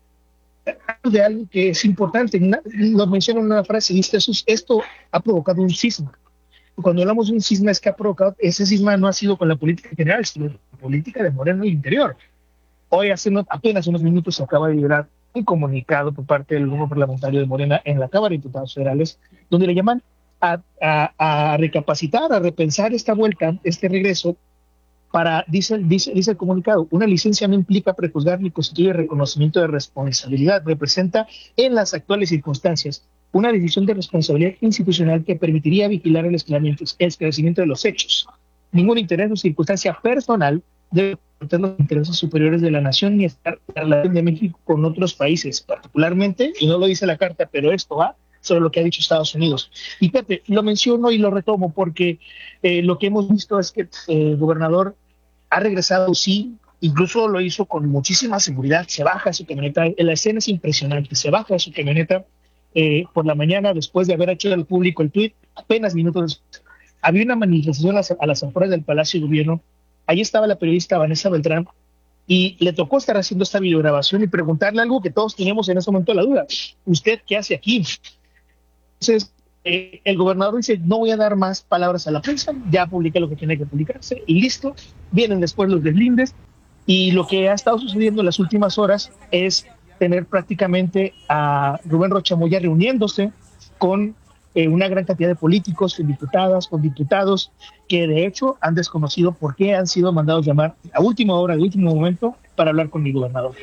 S7: de algo que es importante. Lo menciona en una frase, dice, esto ha provocado un cisma. Cuando hablamos de un cisma es que ha provocado, ese cisma no ha sido con la política general, sino la política de Morena en el interior. Hoy, hace unos, apenas unos minutos, se acaba de liberar un comunicado por parte del grupo parlamentario de Morena en la Cámara de Diputados Federales, donde le llaman a, a, a recapacitar, a repensar esta vuelta, este regreso, para, dice, dice, dice el comunicado, una licencia no implica prejuzgar ni constituye reconocimiento de responsabilidad, representa en las actuales circunstancias una decisión de responsabilidad institucional que permitiría vigilar el esclarecimiento, el esclarecimiento de los hechos. Ningún interés o circunstancia personal debe proteger los intereses superiores de la nación ni estar en la relación de México con otros países, particularmente, y no lo dice la carta, pero esto va sobre lo que ha dicho Estados Unidos. Y Pepe, lo menciono y lo retomo porque eh, lo que hemos visto es que eh, el gobernador ha regresado, sí, incluso lo hizo con muchísima seguridad, se baja de su camioneta, la escena es impresionante, se baja de su camioneta eh, por la mañana después de haber hecho al público el tuit, apenas minutos después. Había una manifestación a las, a las afueras del Palacio de Gobierno, ahí estaba la periodista Vanessa Beltrán, y le tocó estar haciendo esta videograbación y preguntarle algo que todos teníamos en ese momento la duda, ¿usted qué hace aquí? Entonces, eh, el gobernador dice, no voy a dar más palabras a la prensa, ya publiqué lo que tiene que publicarse y listo. Vienen después los deslindes y lo que ha estado sucediendo en las últimas horas es tener prácticamente a Rubén Rocha Moya reuniéndose con eh, una gran cantidad de políticos, con diputadas, con diputados, que de hecho han desconocido por qué han sido mandados llamar a última hora, de último momento, para hablar con el gobernador.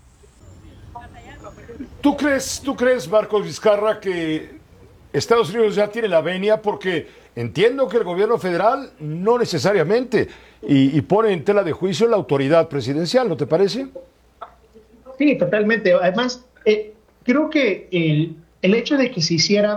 S1: ¿Tú crees, tú crees, Marcos Vizcarra, que Estados Unidos ya tiene la venia? Porque entiendo que el gobierno federal no necesariamente, y, y pone en tela de juicio la autoridad presidencial, ¿no te parece?
S7: Sí, totalmente. Además, eh, creo que el, el hecho de que se hiciera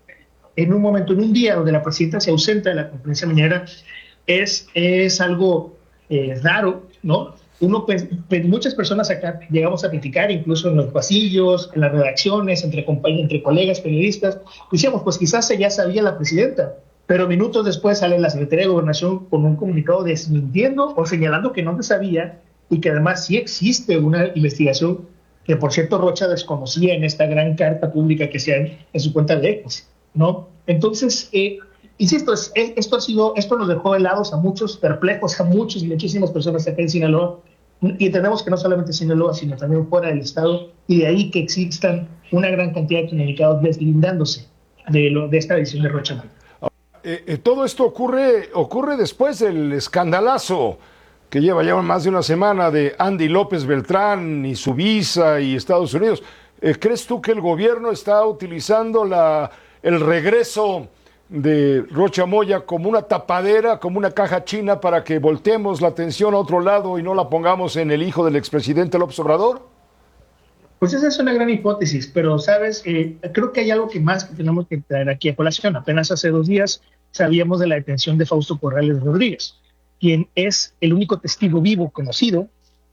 S7: en un momento, en un día donde la presidenta se ausenta de la conferencia mañanera, es, es algo eh, raro, ¿no? Uno, pues, muchas personas acá llegamos a criticar, incluso en los pasillos, en las redacciones, entre, entre colegas periodistas, decíamos, pues quizás ya sabía la presidenta, pero minutos después sale la Secretaría de Gobernación con un comunicado desmintiendo o señalando que no se sabía y que además sí existe una investigación que, por cierto, Rocha desconocía en esta gran carta pública que se en, en su cuenta de X, ¿no? Entonces, eh, insisto, es, es, esto ha sido, esto nos dejó helados a muchos, perplejos a muchos, muchísimas personas acá en Sinaloa, y entendemos que no solamente Sinaloa, sino también fuera del estado, y de ahí que existan una gran cantidad de comunicados deslindándose de, lo, de esta decisión de Rocha Moya.
S1: Eh, eh, todo esto ocurre, ocurre después del escandalazo que lleva ya más de una semana de Andy López Beltrán y su visa y Estados Unidos. Eh, ¿Crees tú que el gobierno está utilizando la, el regreso de Rocha Moya como una tapadera, como una caja china para que volteemos la atención a otro lado y no la pongamos en el hijo del expresidente López Obrador?
S7: Pues esa es una gran hipótesis, pero sabes, eh, creo que hay algo que más que tenemos que traer aquí a colación. Apenas hace dos días sabíamos de la detención de Fausto Corrales Rodríguez, quien es el único testigo vivo conocido,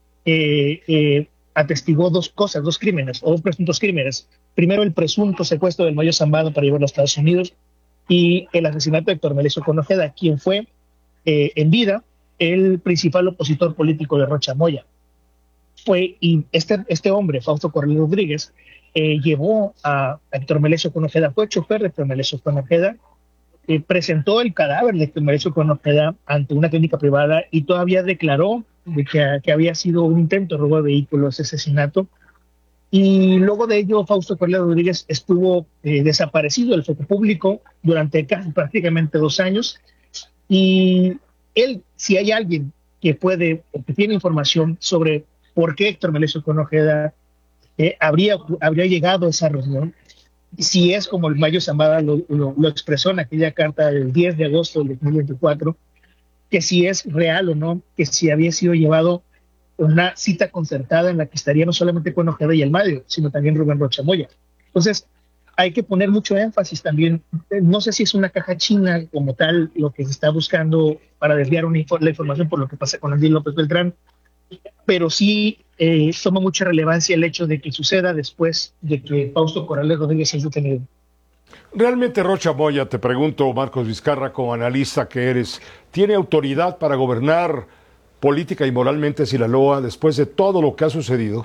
S7: eh, eh, atestiguó dos cosas, dos crímenes, o dos presuntos crímenes. Primero, el presunto secuestro del Mayo Zambada para llevarlo a Estados Unidos, y el asesinato de Héctor Melesio Conojeda, quien fue eh, en vida el principal opositor político de Rocha Moya. Fue, y este, este hombre, Fausto Corrales Rodríguez, eh, llevó a Héctor Melesio Conojeda, fue chofer de Héctor Melesio Conojeda, eh, presentó el cadáver de Héctor Melesio Conojeda ante una clínica privada y todavía declaró de que, que había sido un intento de robo de vehículos, ese asesinato. Y luego de ello, Fausto Corrales Rodríguez estuvo eh, desaparecido del foco público durante casi prácticamente dos años. Y él, si hay alguien que puede o que tiene información sobre por qué Héctor Melesio Conojeda eh, habría, habría llegado a esa reunión, si es como el Mayo Zambada lo, lo, lo expresó en aquella carta del diez de agosto del dos mil veinticuatro, que si es real o no, que si había sido llevado una cita concertada en la que estaría no solamente Conojeda y Almadio, sino también Rubén Rocha Moya. Entonces, hay que poner mucho énfasis también. No sé si es una caja china como tal lo que se está buscando para desviar una info la información por lo que pasa con Andy López Beltrán, pero sí eh, toma mucha relevancia el hecho de que suceda después de que Fausto Corrales Rodríguez sea detenido.
S1: ¿Realmente Rocha Moya, te pregunto, Marcos Vizcarra, como analista que eres, tiene autoridad para gobernar política y moralmente Sinaloa después de todo lo que ha sucedido?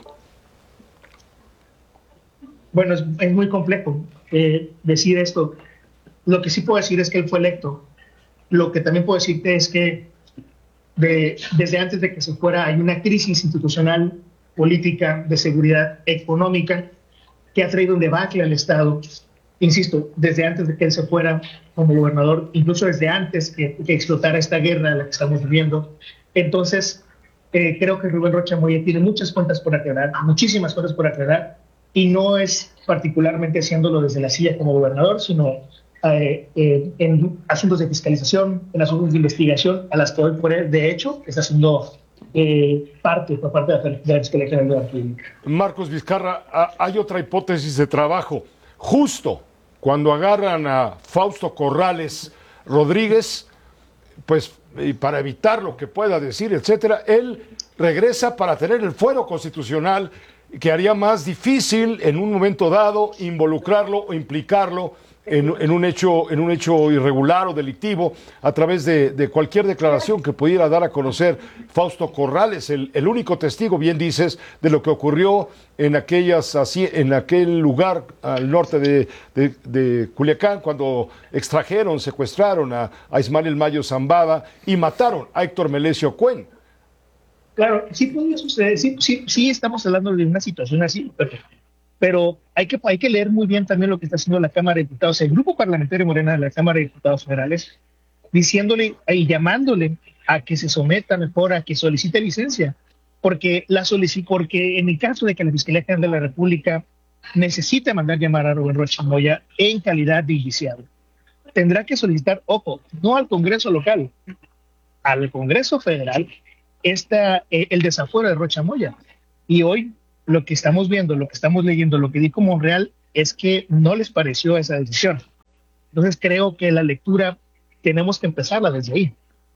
S7: Bueno, es, es muy complejo eh, decir esto. Lo que sí puedo decir es que él fue electo. Lo que también puedo decirte es que de, desde antes de que se fuera hay una crisis institucional, política, de seguridad económica que ha traído un debacle al Estado. Insisto, desde antes de que él se fuera como gobernador, incluso desde antes que, que explotara esta guerra a la que estamos viviendo. Entonces, eh, creo que Rubén Rocha Moya tiene muchas cuentas por aclarar, muchísimas cuentas por aclarar, y no es particularmente haciéndolo desde la silla como gobernador, sino eh, eh, en asuntos de fiscalización, en asuntos de investigación, a las que hoy por él, de hecho, está haciendo eh, parte por parte de la Fiscalía General de la República.
S1: Marcos Vizcarra, hay otra hipótesis de trabajo. Justo cuando agarran a Fausto Corrales Rodríguez, pues y para evitar lo que pueda decir, etcétera, él regresa para tener el fuero constitucional que haría más difícil en un momento dado involucrarlo o implicarlo en, en, un hecho, en un hecho irregular o delictivo a través de, de cualquier declaración que pudiera dar a conocer Fausto Corrales, el, el único testigo, bien dices, de lo que ocurrió en, aquellas, así, en aquel lugar al norte de, de, de Culiacán, cuando extrajeron, secuestraron a, a Ismael El Mayo Zambada y mataron a Héctor Melesio Cuen.
S7: Claro, sí podría suceder, sí, sí, sí estamos hablando de una situación así, pero, pero hay, que, hay que leer muy bien también lo que está haciendo la Cámara de Diputados, el Grupo Parlamentario Morena de la Cámara de Diputados Federales, diciéndole y llamándole a que se someta mejor, a que solicite licencia, porque, la solic porque en el caso de que la Fiscalía General de la República necesite mandar llamar a Rubén Rocha Moya en calidad de indiciado, tendrá que solicitar, ojo, no al Congreso local, al Congreso Federal, Esta, eh, el desafuero de Rocha Moya. Y hoy lo que estamos viendo, lo que estamos leyendo, lo que dijo Monreal es que no les pareció esa decisión. Entonces creo que la lectura tenemos que empezarla desde ahí.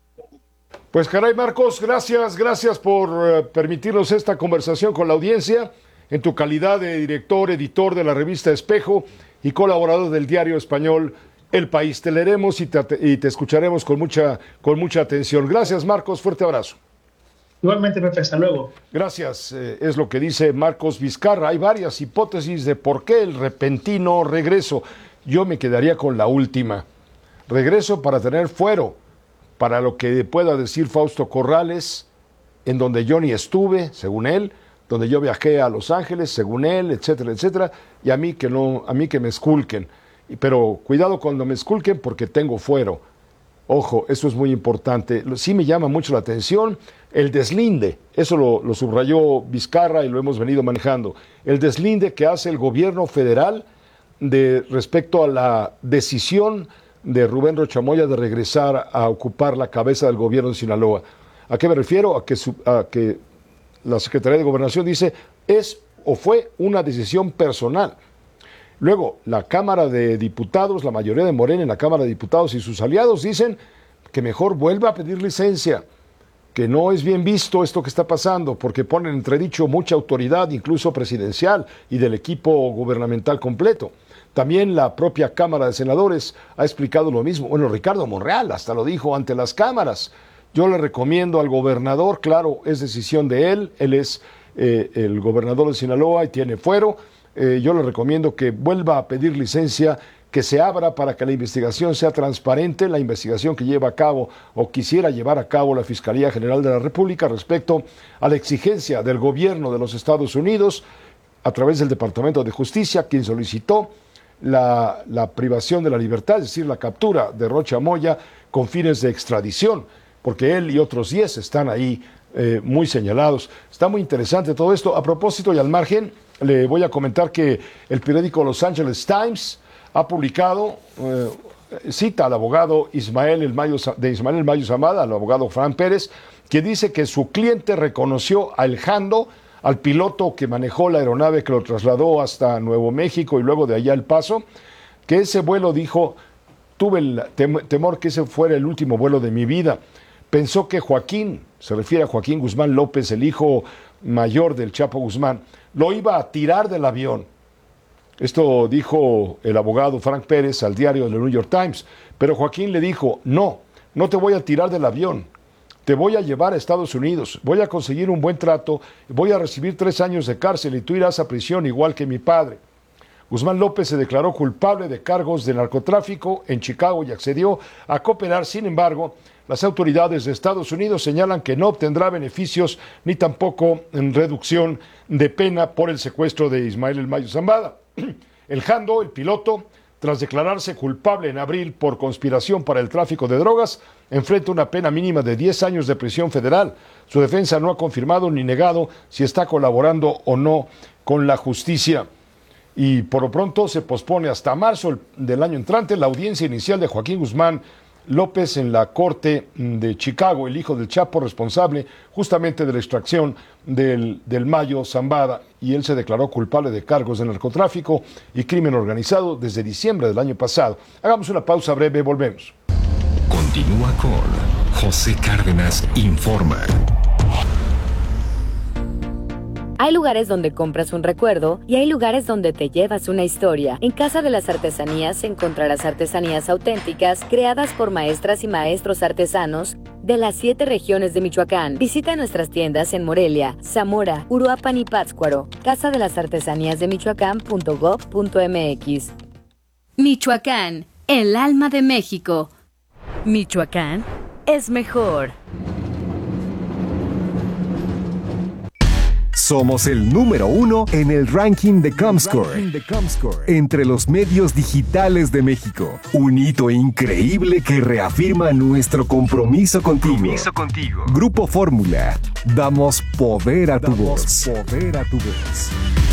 S1: Pues caray, Marcos, gracias, gracias por uh, permitirnos esta conversación con la audiencia en tu calidad de director, editor de la revista Espejo y colaborador del diario español El País. Te leeremos y te, y te escucharemos con mucha, con mucha atención. Gracias, Marcos, fuerte abrazo.
S7: Igualmente, Pepe, hasta luego.
S1: Gracias, eh, es lo que dice Marcos Vizcarra. Hay varias hipótesis de por qué el repentino regreso. Yo me quedaría con la última. Regreso para tener fuero, para lo que pueda decir Fausto Corrales, en donde yo ni estuve, según él, donde yo viajé a Los Ángeles, según él, etcétera, etcétera, y a mí que no, a mí que me esculquen. Pero cuidado cuando me esculquen porque tengo fuero. Ojo, eso es muy importante. Sí me llama mucho la atención el deslinde, eso lo, lo subrayó Vizcarra y lo hemos venido manejando, el deslinde que hace el gobierno federal de respecto a la decisión de Rubén Rocha Moya de regresar a ocupar la cabeza del gobierno de Sinaloa. ¿A qué me refiero? A que, su, a que la Secretaría de Gobernación dice es o fue una decisión personal. Luego, la Cámara de Diputados, la mayoría de Morena en la Cámara de Diputados y sus aliados dicen que mejor vuelva a pedir licencia, que no es bien visto esto que está pasando, porque pone en entredicho mucha autoridad, incluso presidencial, y del equipo gubernamental completo. También la propia Cámara de Senadores ha explicado lo mismo. Bueno, Ricardo Monreal hasta lo dijo ante las cámaras. Yo le recomiendo al gobernador, claro, es decisión de él, él es eh, el gobernador de Sinaloa y tiene fuero. Eh, yo le recomiendo que vuelva a pedir licencia, que se abra para que la investigación sea transparente, la investigación que lleva a cabo o quisiera llevar a cabo la Fiscalía General de la República respecto a la exigencia del gobierno de los Estados Unidos a través del Departamento de Justicia, quien solicitó la, la privación de la libertad, es decir, la captura de Rocha Moya con fines de extradición, porque él y otros diez están ahí eh, muy señalados. Está muy interesante todo esto. A propósito y al margen, le voy a comentar que el periódico Los Angeles Times ha publicado, eh, cita al abogado Ismael El Mayo, de Ismael El Mayo Zambada, al abogado Fran Pérez, que dice que su cliente reconoció a El Jando, al piloto que manejó la aeronave que lo trasladó hasta Nuevo México y luego de allá El Paso, que ese vuelo, dijo, tuve el tem temor que ese fuera el último vuelo de mi vida. Pensó que Joaquín, se refiere a Joaquín Guzmán López, el hijo mayor del Chapo Guzmán, lo iba a tirar del avión. Esto dijo el abogado Frank Pérez al diario del New York Times. Pero Joaquín le dijo, no, no te voy a tirar del avión, te voy a llevar a Estados Unidos, voy a conseguir un buen trato, voy a recibir tres años de cárcel y tú irás a prisión igual que mi padre. Guzmán López se declaró culpable de cargos de narcotráfico en Chicago y accedió a cooperar. Sin embargo, las autoridades de Estados Unidos señalan que no obtendrá beneficios ni tampoco en reducción de pena por el secuestro de Ismael El Mayo Zambada. El Jando, el piloto, tras declararse culpable en abril por conspiración para el tráfico de drogas, enfrenta una pena mínima de diez años de prisión federal. Su defensa no ha confirmado ni negado si está colaborando o no con la justicia. Y por lo pronto se pospone hasta marzo del año entrante la audiencia inicial de Joaquín Guzmán López en la Corte de Chicago, el hijo del Chapo, responsable justamente de la extracción del, del Mayo Zambada, y él se declaró culpable de cargos de narcotráfico y crimen organizado desde diciembre del año pasado. Hagamos una pausa breve, volvemos.
S4: Continúa con José Cárdenas Informa.
S5: Hay lugares donde compras un recuerdo y hay lugares donde te llevas una historia. En Casa de las Artesanías encontrarás artesanías auténticas creadas por maestras y maestros artesanos de las siete regiones de Michoacán. Visita nuestras tiendas en Morelia, Zamora, Uruapan y Pátzcuaro. Casa de las Artesanías de Michoacán punto gob punto mx.
S6: Michoacán, el alma de México. Michoacán es mejor.
S14: Somos el número uno en el ranking de Comscore, entre los medios digitales de México. Un hito increíble que reafirma nuestro compromiso contigo. Compromiso contigo. Grupo Fórmula. Damos poder a tu voz. Poder a tu voz.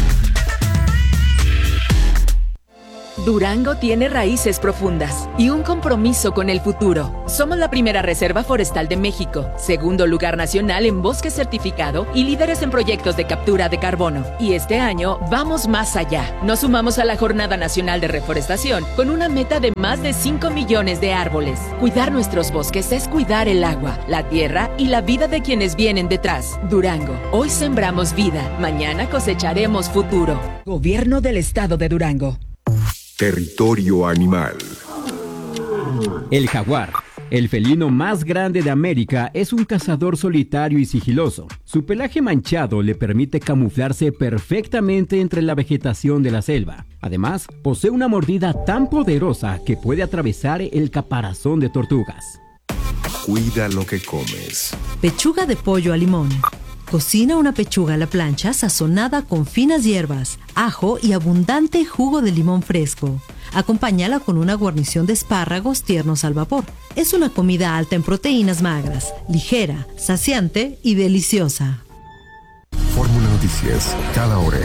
S21: Durango tiene raíces profundas y un compromiso con el futuro. Somos la primera reserva forestal de México, segundo lugar nacional en bosque certificado y líderes en proyectos de captura de carbono. Y este año vamos más allá. Nos sumamos a la Jornada Nacional de Reforestación con una meta de más de cinco millones de árboles. Cuidar nuestros bosques es cuidar el agua, la tierra y la vida de quienes vienen detrás. Durango, hoy sembramos vida, mañana cosecharemos futuro. Gobierno del Estado de Durango.
S4: Territorio animal.
S11: El jaguar, el felino más grande de América, es un cazador solitario y sigiloso. Su pelaje manchado le permite camuflarse perfectamente entre la vegetación de la selva. Además, posee una mordida tan poderosa que puede atravesar el caparazón de tortugas.
S4: Cuida lo que comes.
S24: Pechuga de pollo a limón. Cocina una pechuga a la plancha sazonada con finas hierbas, ajo y abundante jugo de limón fresco. Acompáñala con una guarnición de espárragos tiernos al vapor. Es una comida alta en proteínas magras, ligera, saciante y deliciosa.
S4: Fórmula Noticias, cada hora.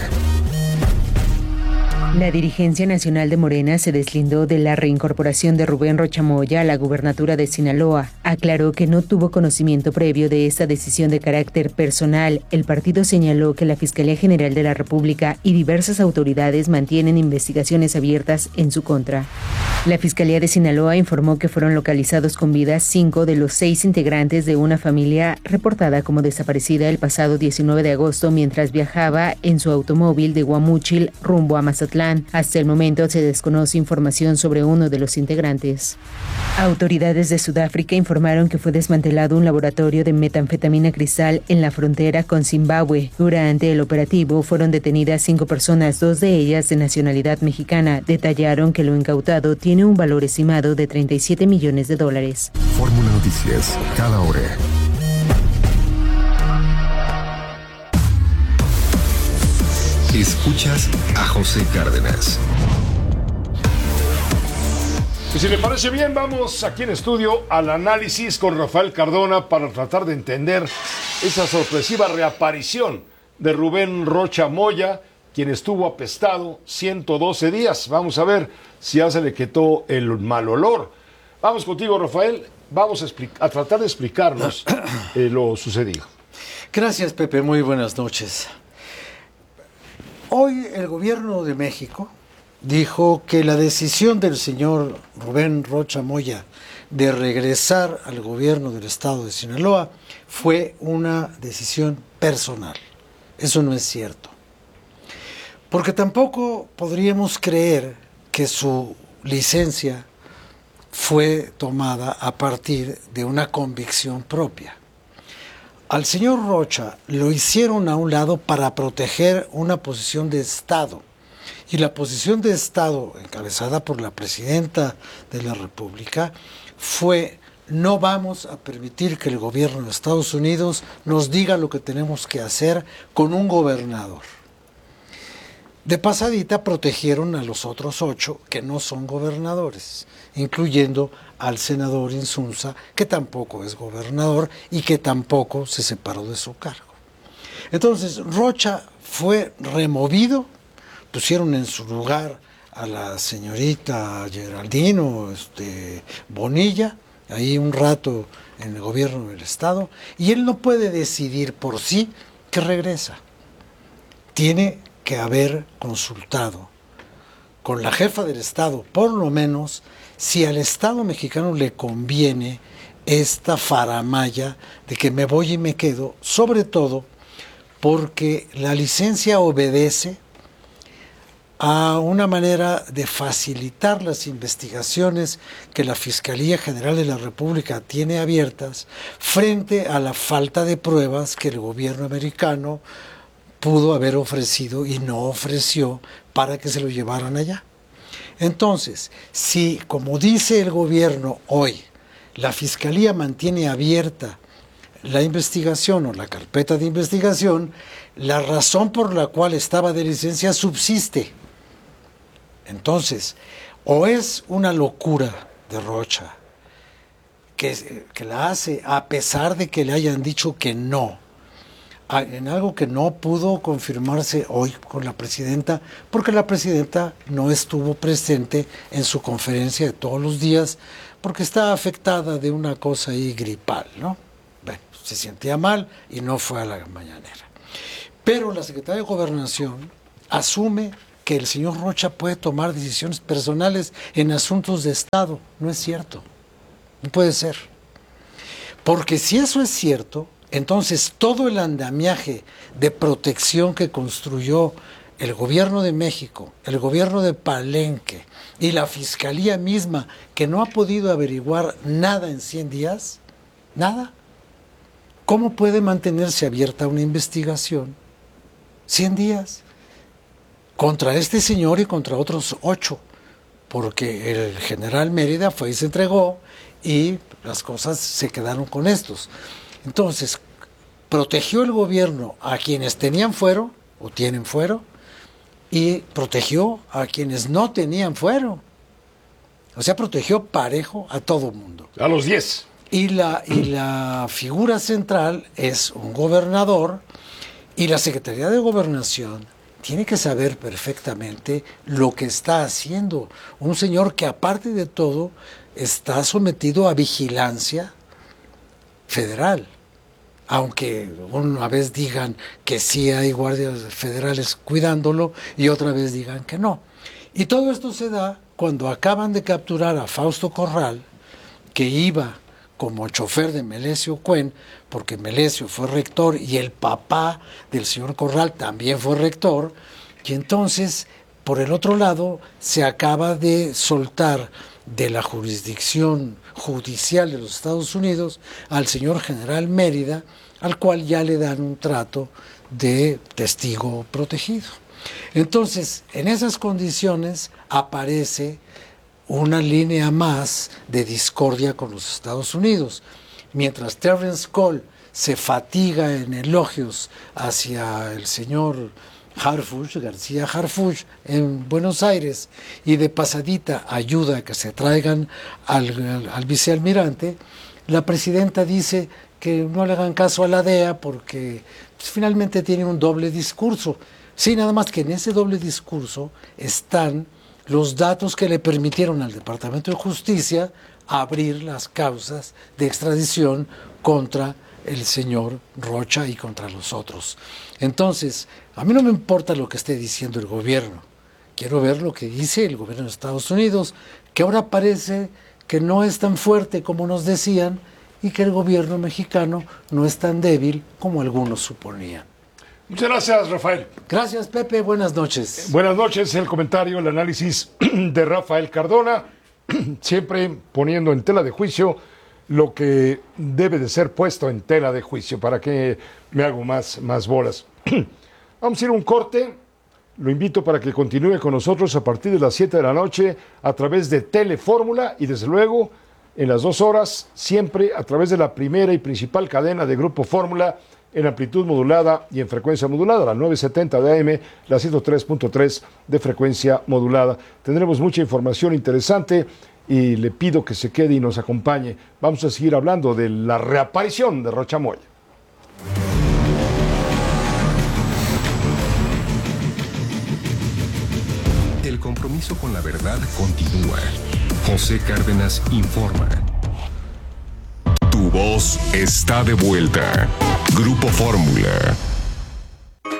S25: La dirigencia nacional de Morena se deslindó de la reincorporación de Rubén Rocha Moya a la gubernatura de Sinaloa. Aclaró que no tuvo conocimiento previo de esta decisión de carácter personal. El partido señaló que la Fiscalía General de la República y diversas autoridades mantienen investigaciones abiertas en su contra. La Fiscalía de Sinaloa informó que fueron localizados con vida cinco de los seis integrantes de una familia reportada como desaparecida el pasado diecinueve de agosto mientras viajaba en su automóvil de Guamúchil rumbo a Mazatlán. Hasta el momento se desconoce información sobre uno de los integrantes. Autoridades de Sudáfrica informaron que fue desmantelado un laboratorio de metanfetamina cristal en la frontera con Zimbabue. Durante el operativo fueron detenidas cinco personas, dos de ellas de nacionalidad mexicana. Detallaron que lo incautado tiene un valor estimado de treinta y siete millones de dólares.
S4: Fórmula Noticias, cada hora. Escuchas a José Cárdenas.
S1: Y si le parece bien, vamos aquí en estudio al análisis con Rafael Cardona para tratar de entender esa sorpresiva reaparición de Rubén Rocha Moya, quien estuvo apestado ciento doce días. Vamos a ver si ya se le quitó el mal olor. Vamos contigo, Rafael. Vamos a, a tratar de explicarnos eh, lo sucedido.
S17: Gracias, Pepe. Muy buenas noches. Hoy el gobierno de México dijo que la decisión del señor Rubén Rocha Moya de regresar al gobierno del estado de Sinaloa fue una decisión personal. Eso no es cierto. Porque tampoco podríamos creer que su licencia fue tomada a partir de una convicción propia. Al señor Rocha lo hicieron a un lado para proteger una posición de Estado. Y la posición de Estado, encabezada por la presidenta de la República, fue: no vamos a permitir que el gobierno de Estados Unidos nos diga lo que tenemos que hacer con un gobernador. De pasadita protegieron a los otros ocho que no son gobernadores, incluyendo al senador Insunza, que tampoco es gobernador y que tampoco se separó de su cargo. Entonces, Rocha fue removido, pusieron en su lugar a la señorita Geraldino este, Bonilla, ahí un rato en el gobierno del Estado, y él no puede decidir por sí que regresa. Tiene que haber consultado con la jefa del Estado, por lo menos, si al Estado mexicano le conviene esta faramalla de que me voy y me quedo, sobre todo
S10: porque la licencia obedece a una manera de facilitar las investigaciones que la Fiscalía General de la República tiene abiertas frente a la falta de pruebas que el gobierno americano pudo haber ofrecido y no ofreció para que se lo llevaran allá. Entonces, si, como dice el gobierno hoy, la Fiscalía mantiene abierta la investigación o la carpeta de investigación, la razón por la cual estaba de licencia subsiste. Entonces, o es una locura de Rocha, que, que la hace a pesar de que le hayan dicho que no, en algo que no pudo confirmarse hoy con la presidenta, porque la presidenta no estuvo presente en su conferencia de todos los días, porque está afectada de una cosa ahí gripal, ¿no? Bueno, se sentía mal y no fue a la mañanera. Pero la secretaria de Gobernación asume que el señor Rocha puede tomar decisiones personales en asuntos de Estado. No es cierto. No puede ser. Porque si eso es cierto, entonces todo el andamiaje de protección que construyó el gobierno de México, el gobierno de Palenque y la Fiscalía misma, que no ha podido averiguar nada en cien días, nada, ¿cómo puede mantenerse abierta una investigación cien días? Contra este señor y contra otros ocho, porque el general Mérida fue y se entregó y las cosas se quedaron con estos. Entonces, protegió el gobierno a quienes tenían fuero o tienen fuero y protegió a quienes no tenían fuero. O sea, protegió parejo a todo mundo.
S1: A los diez.
S10: Y la, y la figura central es un gobernador, y la Secretaría de Gobernación tiene que saber perfectamente lo que está haciendo. Un señor que, aparte de todo, está sometido a vigilancia federal. Aunque una vez digan que sí hay guardias federales cuidándolo y otra vez digan que no. Y todo esto se da cuando acaban de capturar a Fausto Corral, que iba como chofer de Melesio Cuen, porque Melesio fue rector y el papá del señor Corral también fue rector, y entonces, por el otro lado, se acaba de soltar de la jurisdicción judicial de los Estados Unidos al señor general Mérida, al cual ya le dan un trato de testigo protegido. Entonces, en esas condiciones aparece una línea más de discordia con los Estados Unidos. Mientras Terrence Cole se fatiga en elogios hacia el señor Harfuch, García Harfuch, en Buenos Aires, y de pasadita ayuda a que se traigan al, al, al vicealmirante, la presidenta dice que no le hagan caso a la D E A porque pues, finalmente tiene un doble discurso. Sí, nada más que en ese doble discurso están los datos que le permitieron al Departamento de Justicia abrir las causas de extradición contra el señor Rocha y contra los otros. Entonces, a mí no me importa lo que esté diciendo el gobierno. Quiero ver lo que dice el gobierno de Estados Unidos, que ahora parece que no es tan fuerte como nos decían y que el gobierno mexicano no es tan débil como algunos suponían.
S1: Muchas gracias, Rafael.
S10: Gracias, Pepe. Buenas noches.
S1: Buenas noches. El comentario, el análisis de Rafael Cardona, siempre poniendo en tela de juicio lo que debe de ser puesto en tela de juicio, para que me hago más, más bolas. Vamos a ir a un corte. Lo invito para que continúe con nosotros a partir de las siete de la noche a través de Telefórmula y desde luego en las dos horas siempre a través de la primera y principal cadena de Grupo Fórmula en amplitud modulada y en frecuencia modulada, la novecientos setenta de A M, la ciento tres punto tres de frecuencia modulada. Tendremos mucha información interesante y le pido que se quede y nos acompañe. Vamos a seguir hablando de la reaparición de Rocha Moya.
S4: El compromiso con la verdad continúa. José Cárdenas informa.
S22: Tu voz está de vuelta. Grupo Fórmula.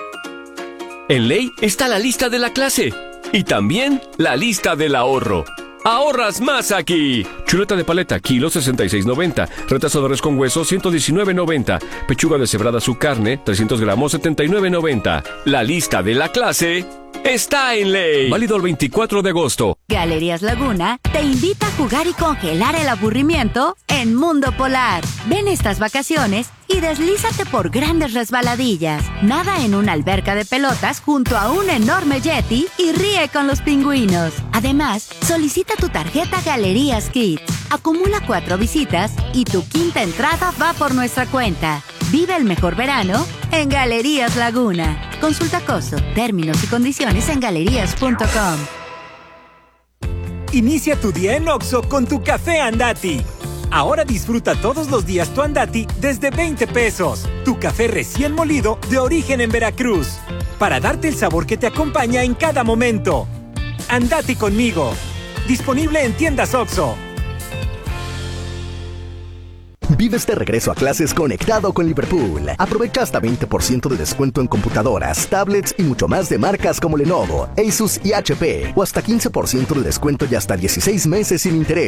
S15: En ley está la lista de la clase y también la lista del ahorro. Ahorras más aquí. Chuleta de paleta, kilo sesenta y seis noventa. Retazo de res con hueso, ciento diecinueve noventa. Pechuga deshebrada su carne, trescientos gramos, setenta y nueve noventa. La lista de la clase está en Ley. Válido el veinticuatro de agosto.
S16: Galerías Laguna te invita a jugar y congelar el aburrimiento en Mundo Polar. Ven estas vacaciones y deslízate por grandes resbaladillas. Nada en una alberca de pelotas junto a un enorme yeti y ríe con los pingüinos. Además, solicita tu tarjeta Galerías Kids. Acumula cuatro visitas y tu quinta entrada va por nuestra cuenta. Vive el mejor verano en Galerías Laguna. Consulta costo, términos y condiciones en galerías punto com.
S8: Inicia tu día en Oxxo con tu café Andati. Ahora disfruta todos los días tu Andati desde veinte pesos. Tu café recién molido de origen en Veracruz. Para darte el sabor que te acompaña en cada momento. Andati conmigo. Disponible en tiendas Oxxo.
S9: Vive este regreso a clases conectado con Liverpool. Aprovecha hasta veinte por ciento de descuento en computadoras, tablets y mucho más de marcas como Lenovo, Asus y H P. O hasta quince por ciento de descuento y hasta dieciséis meses sin interés.